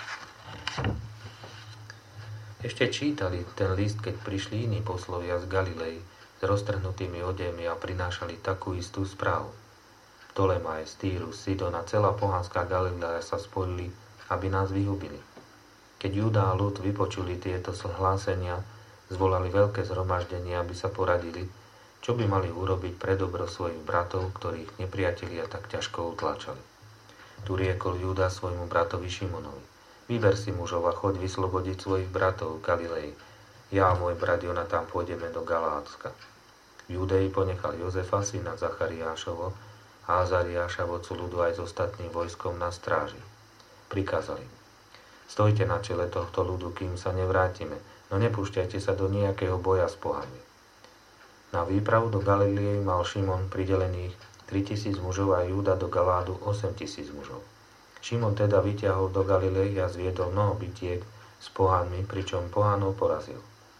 Ešte čítali ten list, keď prišli iní poslovia z Galilei s roztrhnutými odevmi a prinášali takú istú správu. Ptolemaj, Týrus, Sidon a celá pohanská Galilea sa spojili, aby nás vyhubili. Keď Júda a ľud vypočuli tieto hlásenia, zvolali veľké zhromaždenie, aby sa poradili, čo by mali urobiť pre dobro svojich bratov, ktorých nepriatelia tak ťažko utláčali. Tu riekol Júda svojmu bratovi Šimonovi: Vyber si mužov a choď vyslobodiť svojich bratov v Galilei. Ja a môj brat Jonatán pôjdeme do Galátska. V Júdei ponechal Jozefa, syna Zachariášovo, a Azariáša, vodcu ľudu, aj s ostatným vojskom na stráži. Prikázali: Stojte na čele tohto ľudu, kým sa nevrátime, no nepúšťajte sa do nejakého boja s pohanmi. Na výpravu do Galilei mal Šimon pridelených 3000 mužov a Júda do Galádu 8000 mužov. Šimon teda vyťahol do Galilei a zviedol mnoho bitiek s pohanmi, pričom pohanov porazil.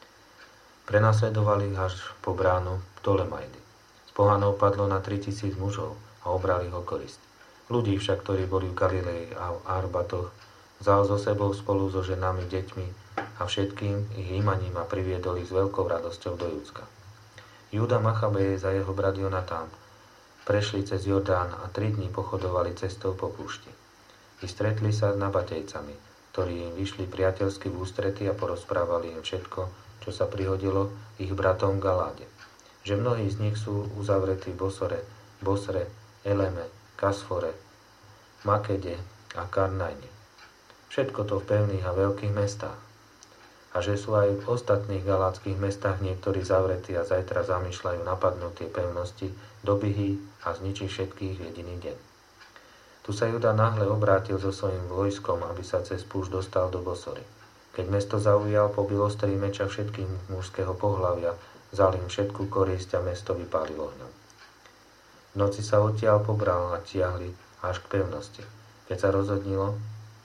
Prenasledovali až po bránu Ptolemajdy. Z pohanov padlo na 3000 mužov a obrali ho korist. Ľudí však, ktorí boli v Galilei a v Arbatoch, vzal so sebou spolu so ženami, deťmi a všetkým ich imaním a priviedol ich s veľkou radosťou do Judska. Júda, Machabejez a jeho brat Jonatán prešli cez Jordán a 3 dní pochodovali cestou po púšti. I stretli sa s nabatejcami, ktorí im vyšli priateľsky v ústrety a porozprávali im všetko, čo sa prihodilo ich bratom v Galáde. Že mnohí z nich sú uzavretí v Bosre, Eleme, Kasfore, Makede a Karnajne. Všetko to v pevných a veľkých mestách. A že sú aj v ostatných galátskych mestách niektorí zavretí a zajtra zamýšľajú napadnúť tie pevnosti, dobyhy a zničiť všetkých v jediný deň. Tu sa Juda náhle obrátil so svojím vojskom, aby sa cez púšť dostal do Bosory. Keď mesto zaujal, pobil ostrý meča všetkým mužského pohlavia, vzal im všetku korisť a mesto vypálil ohňom. V noci sa odtiaľ pobral a tiahli až k pevnosti. Keď sa rozhodnilo,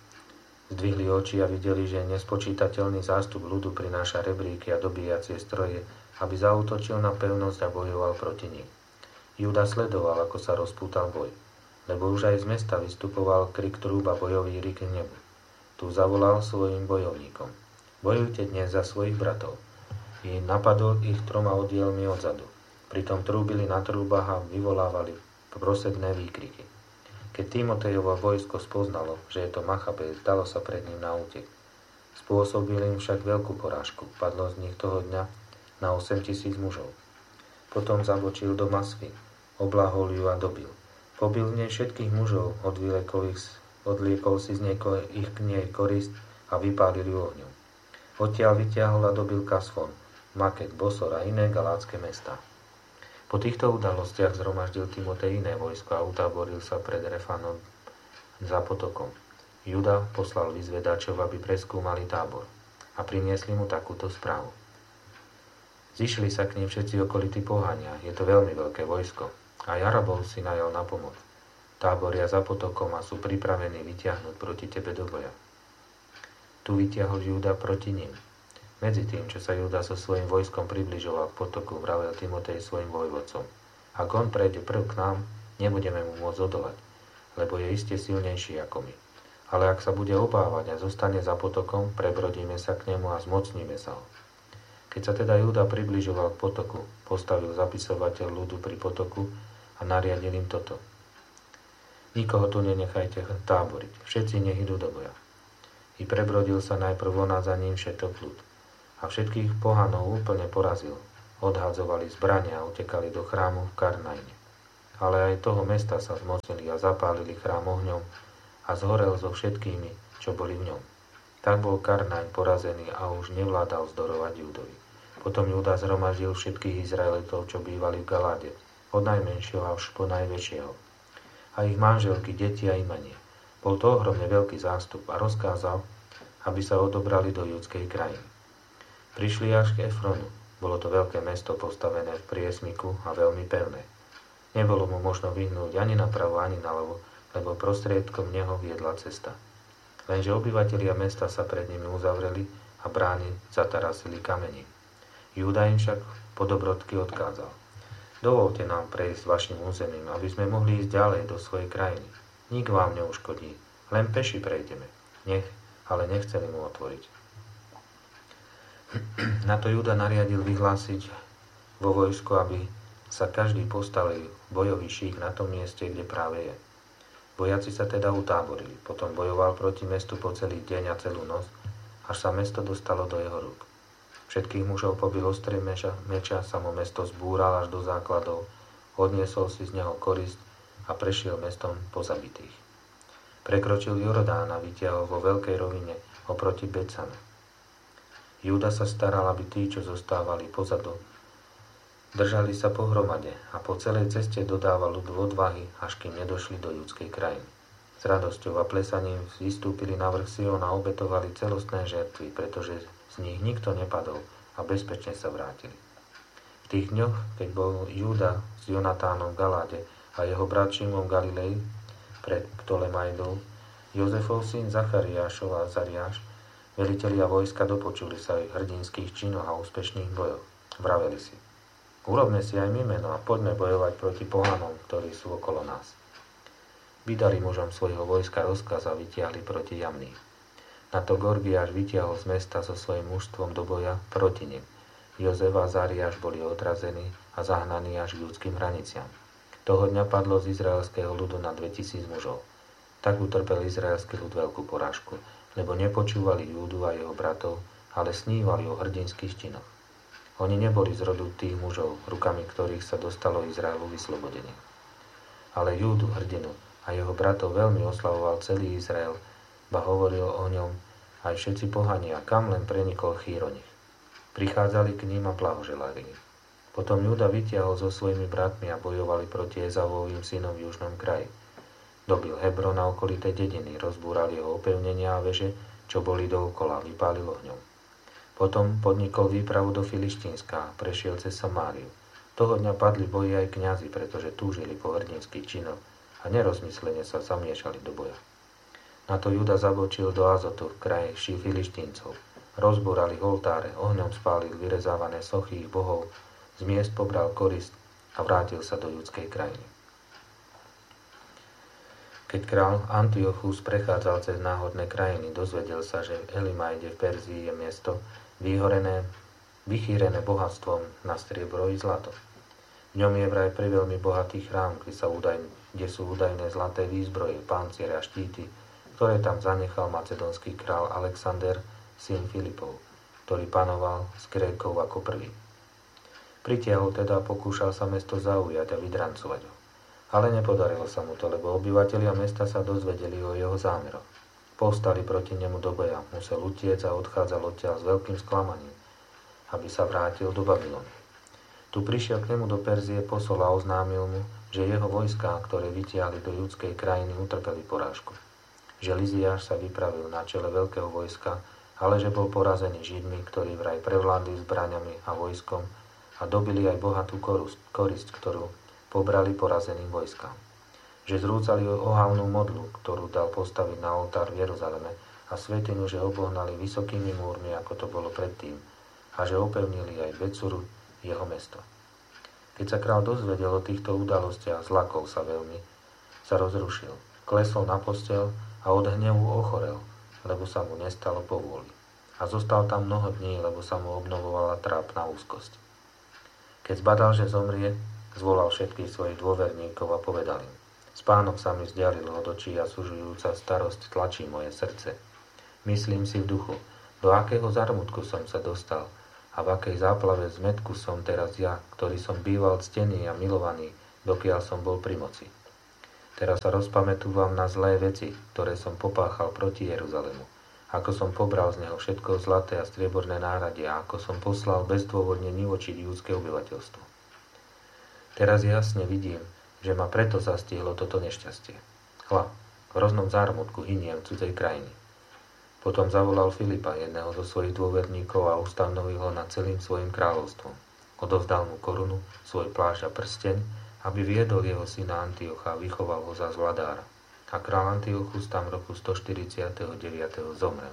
zdvihli oči a videli, že nespočítateľný zástup ľudu prináša rebríky a dobíjacie stroje, aby zaútočil na pevnosť a bojoval proti nim. Júda sledoval, ako sa rozpútal boj, lebo už aj z mesta vystupoval krik trúb a bojový rik k nebu. Tu zavolal svojim bojovníkom: Bojujte dnes za svojich bratov. I napadol ich 3 oddielmi odzadu. Pritom trúbili na trúbach a vyvolávali prosebné výkriky. Keď Timotejovo vojsko spoznalo, že je to Machabejez, dalo sa pred ním na útek. Spôsobil im však veľkú porážku. Padlo z nich toho dňa na 8000 mužov. Potom zabočil do Masvy, oblahol ju a dobil. Pobil v nej všetkých mužov, odliekol si z nej ich k nej korist a vypálil ju ohňom. Odtiaľ vyťahol a dobil Kasfon, Maket, Bosor a iné galátske mestá. Po týchto udalostiach zhromaždil Timotej iné vojsko a utáboril sa pred Refanom za potokom. Juda poslal vyzvedačov, aby preskúmali tábor a priniesli mu takúto správu. Zišli sa k nim všetci okolití pohania, je to veľmi veľké vojsko a Arabov si najal na pomoc. Táboria za potokom a sú pripravení vyťahnuť proti tebe do boja. Tu vyťahol Júda proti nim. Medzi tým, čo sa Júda so svojím vojskom približoval k potoku, vravel Timotej svojim vojvodcom: Ak on prejde prv k nám, nebudeme mu môcť odolať, lebo je iste silnejší ako my. Ale ak sa bude obávať a zostane za potokom, prebrodíme sa k nemu a zmocníme sa ho. Keď sa teda Júda približoval k potoku, postavil zapisovateľ ľudu pri potoku a nariadil im toto: Nikoho tu nenechajte táboriť, všetci nech idú do boja. I prebrodil sa najprv on a za ním všetok ľud. A všetkých pohanov úplne porazil. Odhadzovali zbrania a utekali do chrámu v Karnaine. Ale aj toho mesta sa zmocnili a zapálili chrám ohňom a zhorel so všetkými, čo boli v ňom. Tak bol Karnain porazený a už nevládal zdorovať Júdovi. Potom Júda zhromaždil všetkých Izraelitov, čo bývali v Galáde, od najmenšieho až po najväčšieho. A ich manželky, deti a imanie. Bol to ohromne veľký zástup a rozkázal, aby sa odobrali do judskej krajiny. Prišli až k Efronu. Bolo to veľké mesto postavené v priesmiku a veľmi pevné. Nebolo mu možno vyhnúť ani napravo, ani naľavo, lebo prostriedkom neho viedla cesta. Lenže obyvatelia mesta sa pred nimi uzavreli a brány zatarasili kamením. Júda im však po dobrodky odkázal. Dovolte nám prejsť vašim územím, aby sme mohli ísť ďalej do svojej krajiny. Nik vám neuškodí, len peši prejdeme. Ale nechceli mu otvoriť. Na to Júda nariadil vyhlásiť vo vojsku, aby sa každý postavil bojový šík na tom mieste, kde práve je. Vojaci sa teda utáborili, potom bojoval proti mestu po celý deň a celú noc, až sa mesto dostalo do jeho rúk. Všetkých mužov pobil ostré meča, samo mesto zbúral až do základov, odniesol si z neho korist a prešiel mestom po zabitých. Prekročil Jordán a vytiahol vo veľkej rovine oproti Became. Júda sa staral, aby tí, čo zostávali pozadu, držali sa pohromade a po celej ceste dodával ľudu odvahy, až kým nedošli do judskej krajiny. S radosťou a plesaním vystúpili na vrch Sión a obetovali celostné žertvy, pretože z nich nikto nepadol a bezpečne sa vrátili. V tých dňoch, keď bol Júda s Jonatánom v Galáde a jeho brat Šimon v Galilei pred Ptolemaidou, Jozefov syn Zachariášov a Azariáš, velitelia vojska, dopočuli sa ich hrdinských činoch a úspešných bojoch. Vraveli si: urobme si aj my meno a poďme bojovať proti pohanom, ktorí sú okolo nás. Vydali mužom svojho vojska rozkaz a vytiahli proti Jamní. Na to Gorgiáš vytiahol z mesta so svojím mužstvom do boja proti nim. Jozef a Azariáš boli odrazení a zahnaní až k ľudským hraniciam. Toho dňa padlo z izraelského ľudu na 2000 mužov. Tak utrpel izraelský ľud veľkú porážku, lebo nepočúvali Júdu a jeho bratov, ale snívali o hrdinských činoch. Oni neboli z rodu tých mužov, rukami ktorých sa dostalo Izraelu vyslobodenie. Ale Júdu, hrdinu, a jeho bratov veľmi oslavoval celý Izrael, ba hovoril o ňom aj všetci pohania, kam len prenikol chýr o nich. Prichádzali k ním a blahoželali im. Potom Júda vytiahol so svojimi bratmi a bojovali proti Ezavovým synom v južnom kraji. Dobil Hebron a okolité dediny, rozbúral jeho opevnenia a veže, čo boli dookola, vypálil ohňom. Potom podnikol výpravu do Filištínska a prešiel cez Samáriu. Toho dňa padli v boji aj kňazi, pretože túžili po hrdinských činoch a nerozmyslene sa zamiešali do boja. Na to Júda zabočil do Azotu v kraji Filištíncov. Rozbúrali oltáre, ohňom spálil vyrezávané sochy ich bohov, z miest pobral korist a vrátil sa do judskej krajiny. Keď král Antiochus prechádzal cez náhodné krajiny, dozvedel sa, že v Elimaide v Perzii je miesto vychýrené bohatstvom na striebro i zlato. V ňom je vraj priveľmi bohatý chrám, kde sú údajné zlaté výzbroje, panciere a štíty, ktoré tam zanechal macedónsky král Alexander, syn Filipov, ktorý panoval s Grékov ako prvý. Pritiahol teda a pokúšal sa mesto zaujať a vydrancovať ho. Ale nepodarilo sa mu to, lebo obyvatelia mesta sa dozvedeli o jeho zámeroch. Povstali proti nemu do boja, musel utiec a odchádzal odtiaľ s veľkým sklamaním, aby sa vrátil do Babylonu. Tu prišiel k nemu do Perzie posol a oznámil mu, že jeho vojská, ktoré vytiahli do judskej krajiny, utrpeli porážku. Že Liziáš sa vypravil na čele veľkého vojska, ale že bol porazený Židmi, ktorí vraj prevládli zbraňami a vojskom a dobili aj bohatú korist, ktorú pobrali porazeným vojskám. Že zrúcali ohavnú modlu, ktorú dal postaviť na oltár v Jeruzaleme, a svätyňu, že obohnali vysokými múrmi, ako to bolo predtým, a že opevnili aj Becuru, jeho mesto. Keď sa král dozvedel o týchto udalostiach, zlakol sa veľmi, sa rozrušil, klesol na posteľ a od hnevu ochorel, lebo sa mu nestalo povôli. A zostal tam mnoho dní, lebo sa mu obnovovala trápna úzkosť. Keď zbadal, že zomrie, zvolal všetkých svojich dôverníkov a povedal im: Spánok sa mi vzdialil od očí a sužujúca starosť tlačí moje srdce. Myslím si v duchu, do akého zármutku som sa dostal a v akej záplave zmetku som teraz ja, ktorý som býval ctený a milovaný, dokiaľ som bol pri moci. Teraz sa rozpamätúvam na zlé veci, ktoré som popáchal proti Jeruzalému, ako som pobral z neho všetko zlaté a strieborné náradie a ako som poslal bezdôvodne nivočiť judské obyvateľstvo. Teraz jasne vidím, že ma preto zastihlo toto nešťastie. Hľa, v hroznom zármutku hyniem v cudzej krajine. Potom zavolal Filipa, jedného zo svojich dôverníkov, a ustanovil ho nad celým svojim kráľovstvom. Odovzdal mu korunu, svoj plášť a prsteň, aby viedol jeho syna Antiocha a vychoval ho za vladára. A kráľ Antiochus tam v roku 149. zomrel.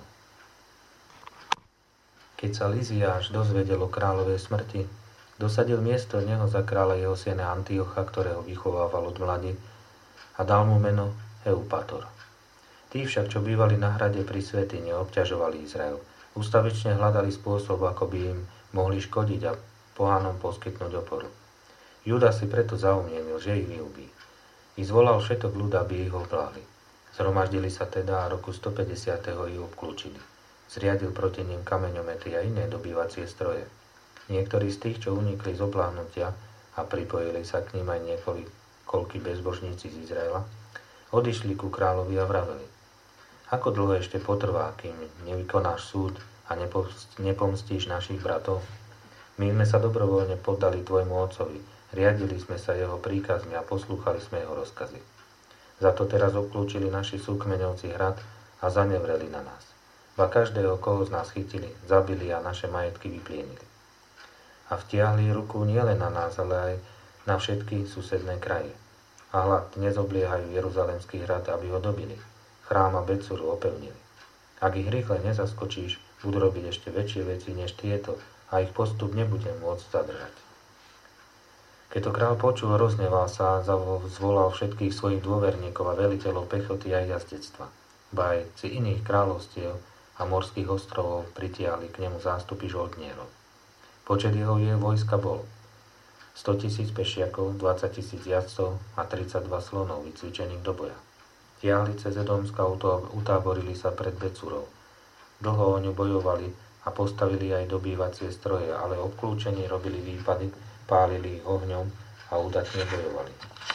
Keď sa Liziáš dozvedel o kráľovej smrti, dosadil miesto neho za kráľa jeho syna Antiocha, ktorého vychovával od mladí, a dal mu meno Eupator. Tí však, čo bývali na hrade pri svätyni, obťažovali Izrael. Ústavične hľadali spôsob, ako by im mohli škodiť a pohanom poskytnúť oporu. Júda si preto zaumienil, že ich vyhubí. I zvolal všetok ľud, aby ich obláhli. Zhromaždili sa teda a roku 150. ich obklúčili. Zriadil proti nim kameňomety a iné dobývacie stroje. Niektorí z tých, čo unikli z obláhnutia a pripojili sa k ním aj niekoľkí bezbožníci z Izraela, odišli ku kráľovi a vraveli: Ako dlho ešte potrvá, kým nevykonáš súd a nepomstíš našich bratov? My sme sa dobrovoľne poddali tvojmu otcovi, riadili sme sa jeho príkazmi a poslúchali sme jeho rozkazy. Za to teraz obklúčili naši súkmeňovci hrad a zanevreli na nás. Ba každého, koho z nás chytili, zabili a naše majetky vyplienili. A vtiahli ruku nielen na nás, ale aj na všetky susedné kraje. A hľad, dnes obliehajú Jeruzalemský hrad, aby ho dobili. Chrám a Betsuru opevnili. Ak ich rýchle nezaskočíš, budú robiť ešte väčšie veci než tieto a ich postup nebude môcť zadržať. Keď to kráľ počul, rozneval sa a zvolal všetkých svojich dôverníkov a veliteľov pechoty a jazdectva. Ba aj z iných kráľovstiev a morských ostrovov pritiahli k nemu zástupy žoldnierov. Počet jeho vojska bol 100 000 pešiakov, 20 000 jazdcov a 32 slonov vycvičených do boja. Tiahli cez Edomska a utáborili sa pred Becurou. Dlho o ňu bojovali a postavili aj dobývacie stroje, ale obklúčení robili výpady, pálili ich ohňom a udatne bojovali.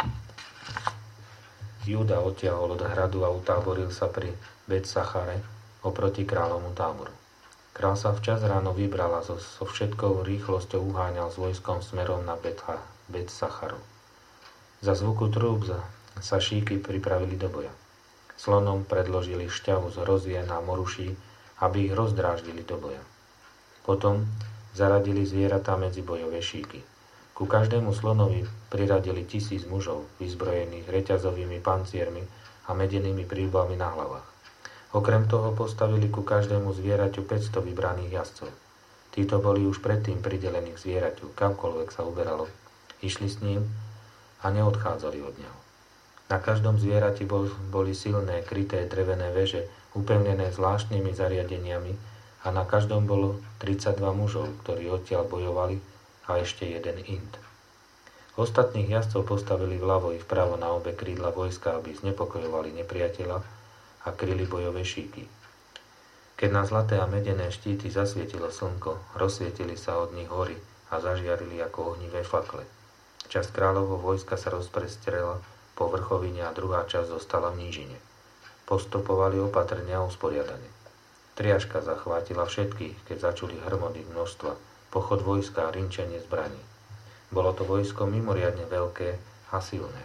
Júda odtiahol od hradu a utáboril sa pri Bet-Sachare oproti kráľovmu táboru. Král sa včas ráno vybral a so všetkou rýchlosťou uháňal s vojskom smerom na Bet-Sacharu. Za zvuku trúb sa šíky pripravili do boja. Slonom predložili šťavu z hrozien a moruší, aby ich rozdráždili do boja. Potom zaradili zvieratá medzi bojové šíky. Ku každému slonovi priradili 1000 mužov, vyzbrojených reťazovými panciermi a medenými prílbami na hlavách. Okrem toho postavili ku každému zvieraťu 500 vybraných jazdcov. Títo boli už predtým pridelených zvieraťu, kamkoľvek sa uberalo. Išli s ním a neodchádzali od neho. Na každom zvierati boli silné, kryté drevené veže, upevnené zvláštnymi zariadeniami a na každom bolo 32 mužov, ktorí odtiaľ bojovali a ešte jeden Ind. Ostatných jazdcov postavili vľavo i vpravo na obe krídla vojska, aby znepokojovali nepriateľa a kryli bojové šíky. Keď na zlaté a medené štíty zasvietilo slnko, rozsvietili sa od nich hory a zažiarili ako ohnivé fakle. Časť kráľovho vojska sa rozprestrela po vrchovine a druhá časť zostala v nížine. Postupovali opatrne a usporiadane. Triaška zachvátila všetkých, keď začuli hrmoty množstva, pochod vojska a rinčenie zbraní. Bolo to vojsko mimoriadne veľké a silné.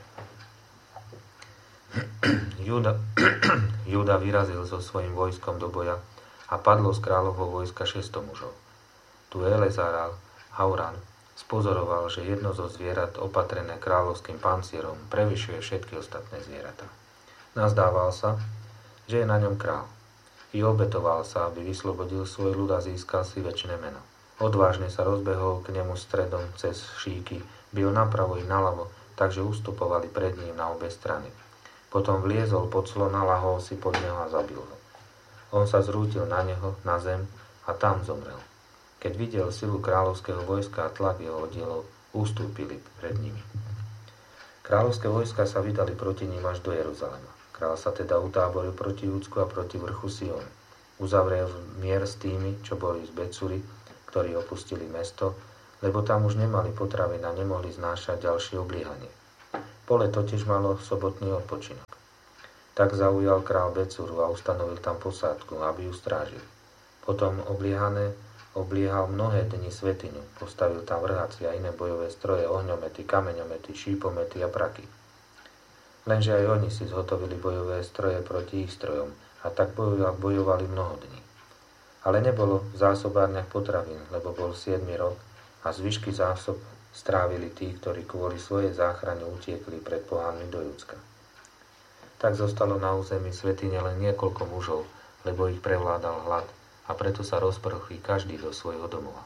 Júda vyrazil so svojím vojskom do boja a padlo z kráľovho vojska 600 mužov. Tu Elezar Hauran spozoroval, že jedno zo zvierat opatrené kráľovským pancierom prevyšuje všetky ostatné zvieratá. Nazdával sa, že je na ňom král. I obetoval sa, aby vyslobodil svoj ľud a získal si večné meno. Odvážne sa rozbehol k nemu stredom cez šíky, bil napravo i naľavo, takže ustupovali pred ním na obe strany. Potom vliezol pod slona, lahol si pod neho a zabil ho. On sa zrútil na neho, na zem a tam zomrel. Keď videl silu kráľovského vojska a tlak jeho oddielov, ustúpili pred nimi. Kráľovské vojska sa vydali proti ním až do Jeruzalema. Kráľ sa teda utáboril proti Júdsku a proti vrchu Sion. Uzavrel mier s tými, čo boli z Becúry, ktorí opustili mesto, lebo tam už nemali potravín a nemohli znášať ďalšie obliehanie. Pole totiž malo sobotný odpočinok. Tak zaujal král Becúru a ustanovil tam posádku, aby ju strážili. Potom obliehal mnohé dni svätyňu, postavil tam vrhaci a iné bojové stroje, ohňomety, kameňomety, šípomety a praky. Lenže aj oni si zhotovili bojové stroje proti ich strojom a tak bojovali mnoho dní. Ale nebolo v zásobárniach potravín, lebo bol 7. rok a zvyšky zásob strávili tí, ktorí kvôli svojej záchrane utiekli pred pohánmi do Judska. Tak zostalo na území svätyne len niekoľko mužov, lebo ich prevládal hlad, a preto sa rozprchli každý do svojho domova.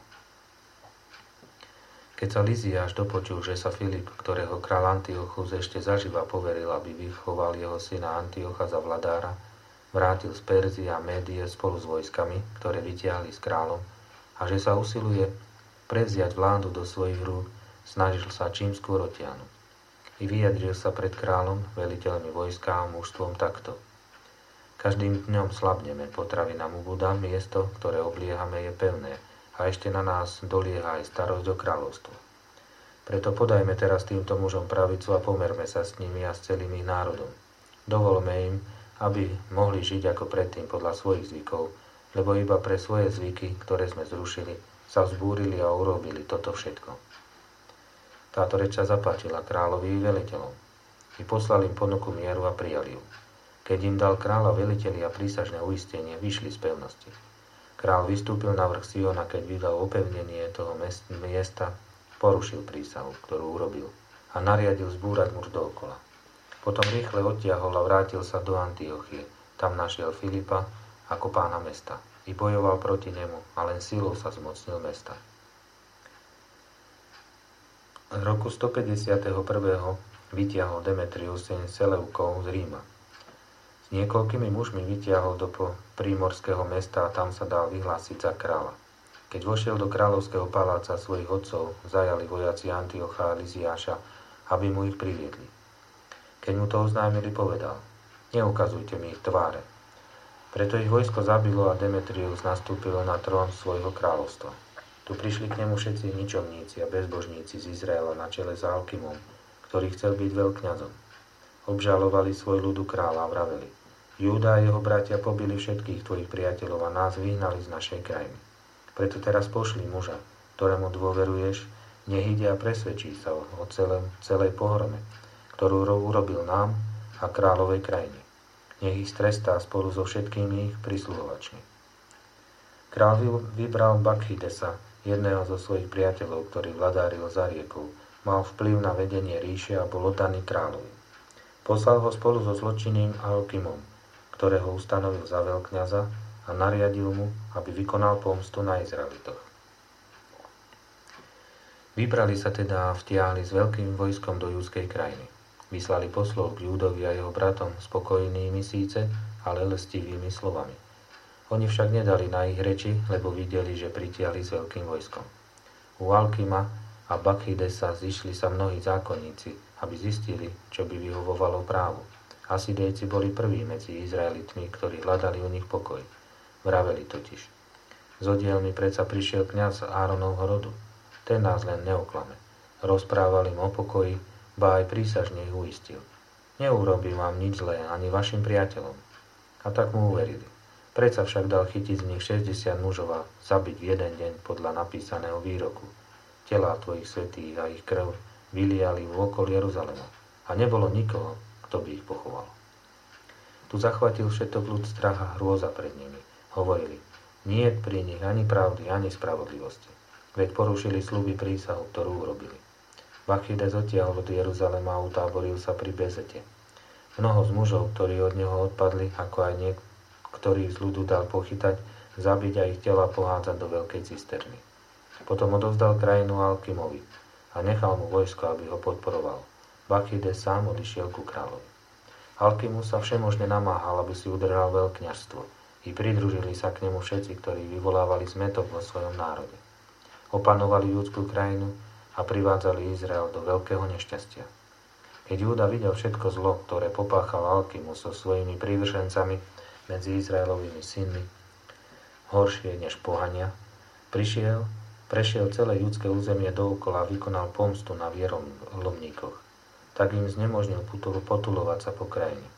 Keď sa Liziáš dopočul, že sa Filip, ktorého kráľ Antiochus ešte zaživa poveril, aby vychoval jeho syna Antiocha za vladára, vrátil z Perzie a Médie spolu s vojskami, ktoré vytiahli s kráľom, a že sa usiluje prevziať vládu do svojich rúk, snažil sa čím skôr otiahnuť. I vyjadril sa pred kráľom, veliteľmi vojska a mužstvom takto. Každým dňom slabneme, potravy nám ubúda, miesto, ktoré obliehame, je pevné a ešte na nás dolieha aj starosť o kráľovstvo. Preto podajme teraz týmto mužom pravicu a pomerme sa s nimi a s celým ich národom. Dovolme im, aby mohli žiť ako predtým podľa svojich zvykov, lebo iba pre svoje zvyky, ktoré sme zrušili, sa vzbúrili a urobili toto všetko. Táto reč sa zapáčila kráľovi i veliteľom. I poslali im ponuku mieru a prijali ju. Keď im dal kráľa veliteľi a prísažné uistenie, vyšli z pevnosti. Kráľ vystúpil na vrch Siona, keď videl opevnenie toho miesta, porušil prísahu, ktorú urobil, a nariadil zbúrať muž dookola. Potom rýchle odtiahol a vrátil sa do Antiochie. Tam našiel Filipa ako pána mesta. I bojoval proti nemu, a len silou sa zmocnil mesta. V roku 151. vytiahol Demetrius syn Seleukov z Ríma. Niekoľkými mužmi vytiahol do prímorského mesta a tam sa dal vyhlásiť za kráľa. Keď vošiel do kráľovského paláca svojich otcov, zajali vojaci Antiocha a Liziáša, aby mu ich priviedli. Keď mu to oznámili, povedal: Neukazujte mi ich tváre. Preto ich vojsko zabilo a Demetrius nastúpil na trón svojho kráľovstva. Tu prišli k nemu všetci ničomníci a bezbožníci z Izraela na čele s Alkimom, ktorý chcel byť veľkňazom. Obžalovali svoj ľudu kráľa a vraveli: Júda a jeho bratia pobili všetkých tvojich priateľov a nás vyhnali z našej krajiny. Preto teraz pošli muža, ktorému dôveruješ, nech ide a presvedčí sa o celej pohrome, ktorú urobil nám a kráľovej krajine. Nech ich trestá spolu so všetkými ich prisluhovačmi. Kráľ vybral Bakchidesa, jedného zo svojich priateľov, ktorý vladáril za riekou, mal vplyv na vedenie ríše a bol oddaný kráľovi. Poslal ho spolu so zločinným Alkimom, ktorého ustanovil za veľkňaza a nariadil mu, aby vykonal pomstu na Izraelitoch. Vybrali sa teda a vtiahli s veľkým vojskom do judskej krajiny. Vyslali poslov k Júdovi a jeho bratom spokojnými síce, ale lestivými slovami. Oni však nedali na ich reči, lebo videli, že pritiahli s veľkým vojskom. U Alkima a Bakchidesa zišli sa mnohí zákonníci, aby zistili, čo by vyhovovalo právu. Asidejci boli prví medzi Izraelitmi, ktorí hľadali u nich pokoj. Vraveli totiž: Z odielmi predsa prišiel kňaz Áronovho rodu. Ten nás len neoklame. Rozprával im o pokoji, ba aj prísažne ich uistil. Neurobím vám nič zlé, ani vašim priateľom. A tak mu uverili. Predsa však dal chytiť z nich 60 mužov a zabiť v jeden deň podľa napísaného výroku. Telá tvojich svätých a ich krv vyliali v okolí Jeruzalema. A nebolo nikoho, kto by ich pochoval. Tu zachvatil všetok ľud strach a hrôza pred nimi. Hovorili: niet pri nich ani pravdy, ani spravodlivosti. Veď porušili sľuby prísahu, ktorú urobili. Bakchides odtiahol od Jeruzalema a utáboril sa pri Bezete. Mnoho z mužov, ktorí od neho odpadli, ako aj niektorých z ľudu dal pochytať, zabiť a ich tela pohádzať do veľkej cisterny. Potom odovzdal krajinu Alkimovi a nechal mu vojsko, aby ho podporoval. Bakchides sám odišiel ku kráľovi. Alkimu sa všemožne namáhal, aby si udržal veľkňazstvo. I pridružili sa k nemu všetci, ktorí vyvolávali zmätok vo svojom národe. Opanovali judskú krajinu a privádzali Izrael do veľkého nešťastia. Keď Júda videl všetko zlo, ktoré popáchal Alkimus so svojimi prívržencami medzi Izraelovými synmi, horšie než pohania, prešiel celé judské územie dookola a vykonal pomstu na vierolomníkoch. Tak im znemožnil potulovať sa po krajine.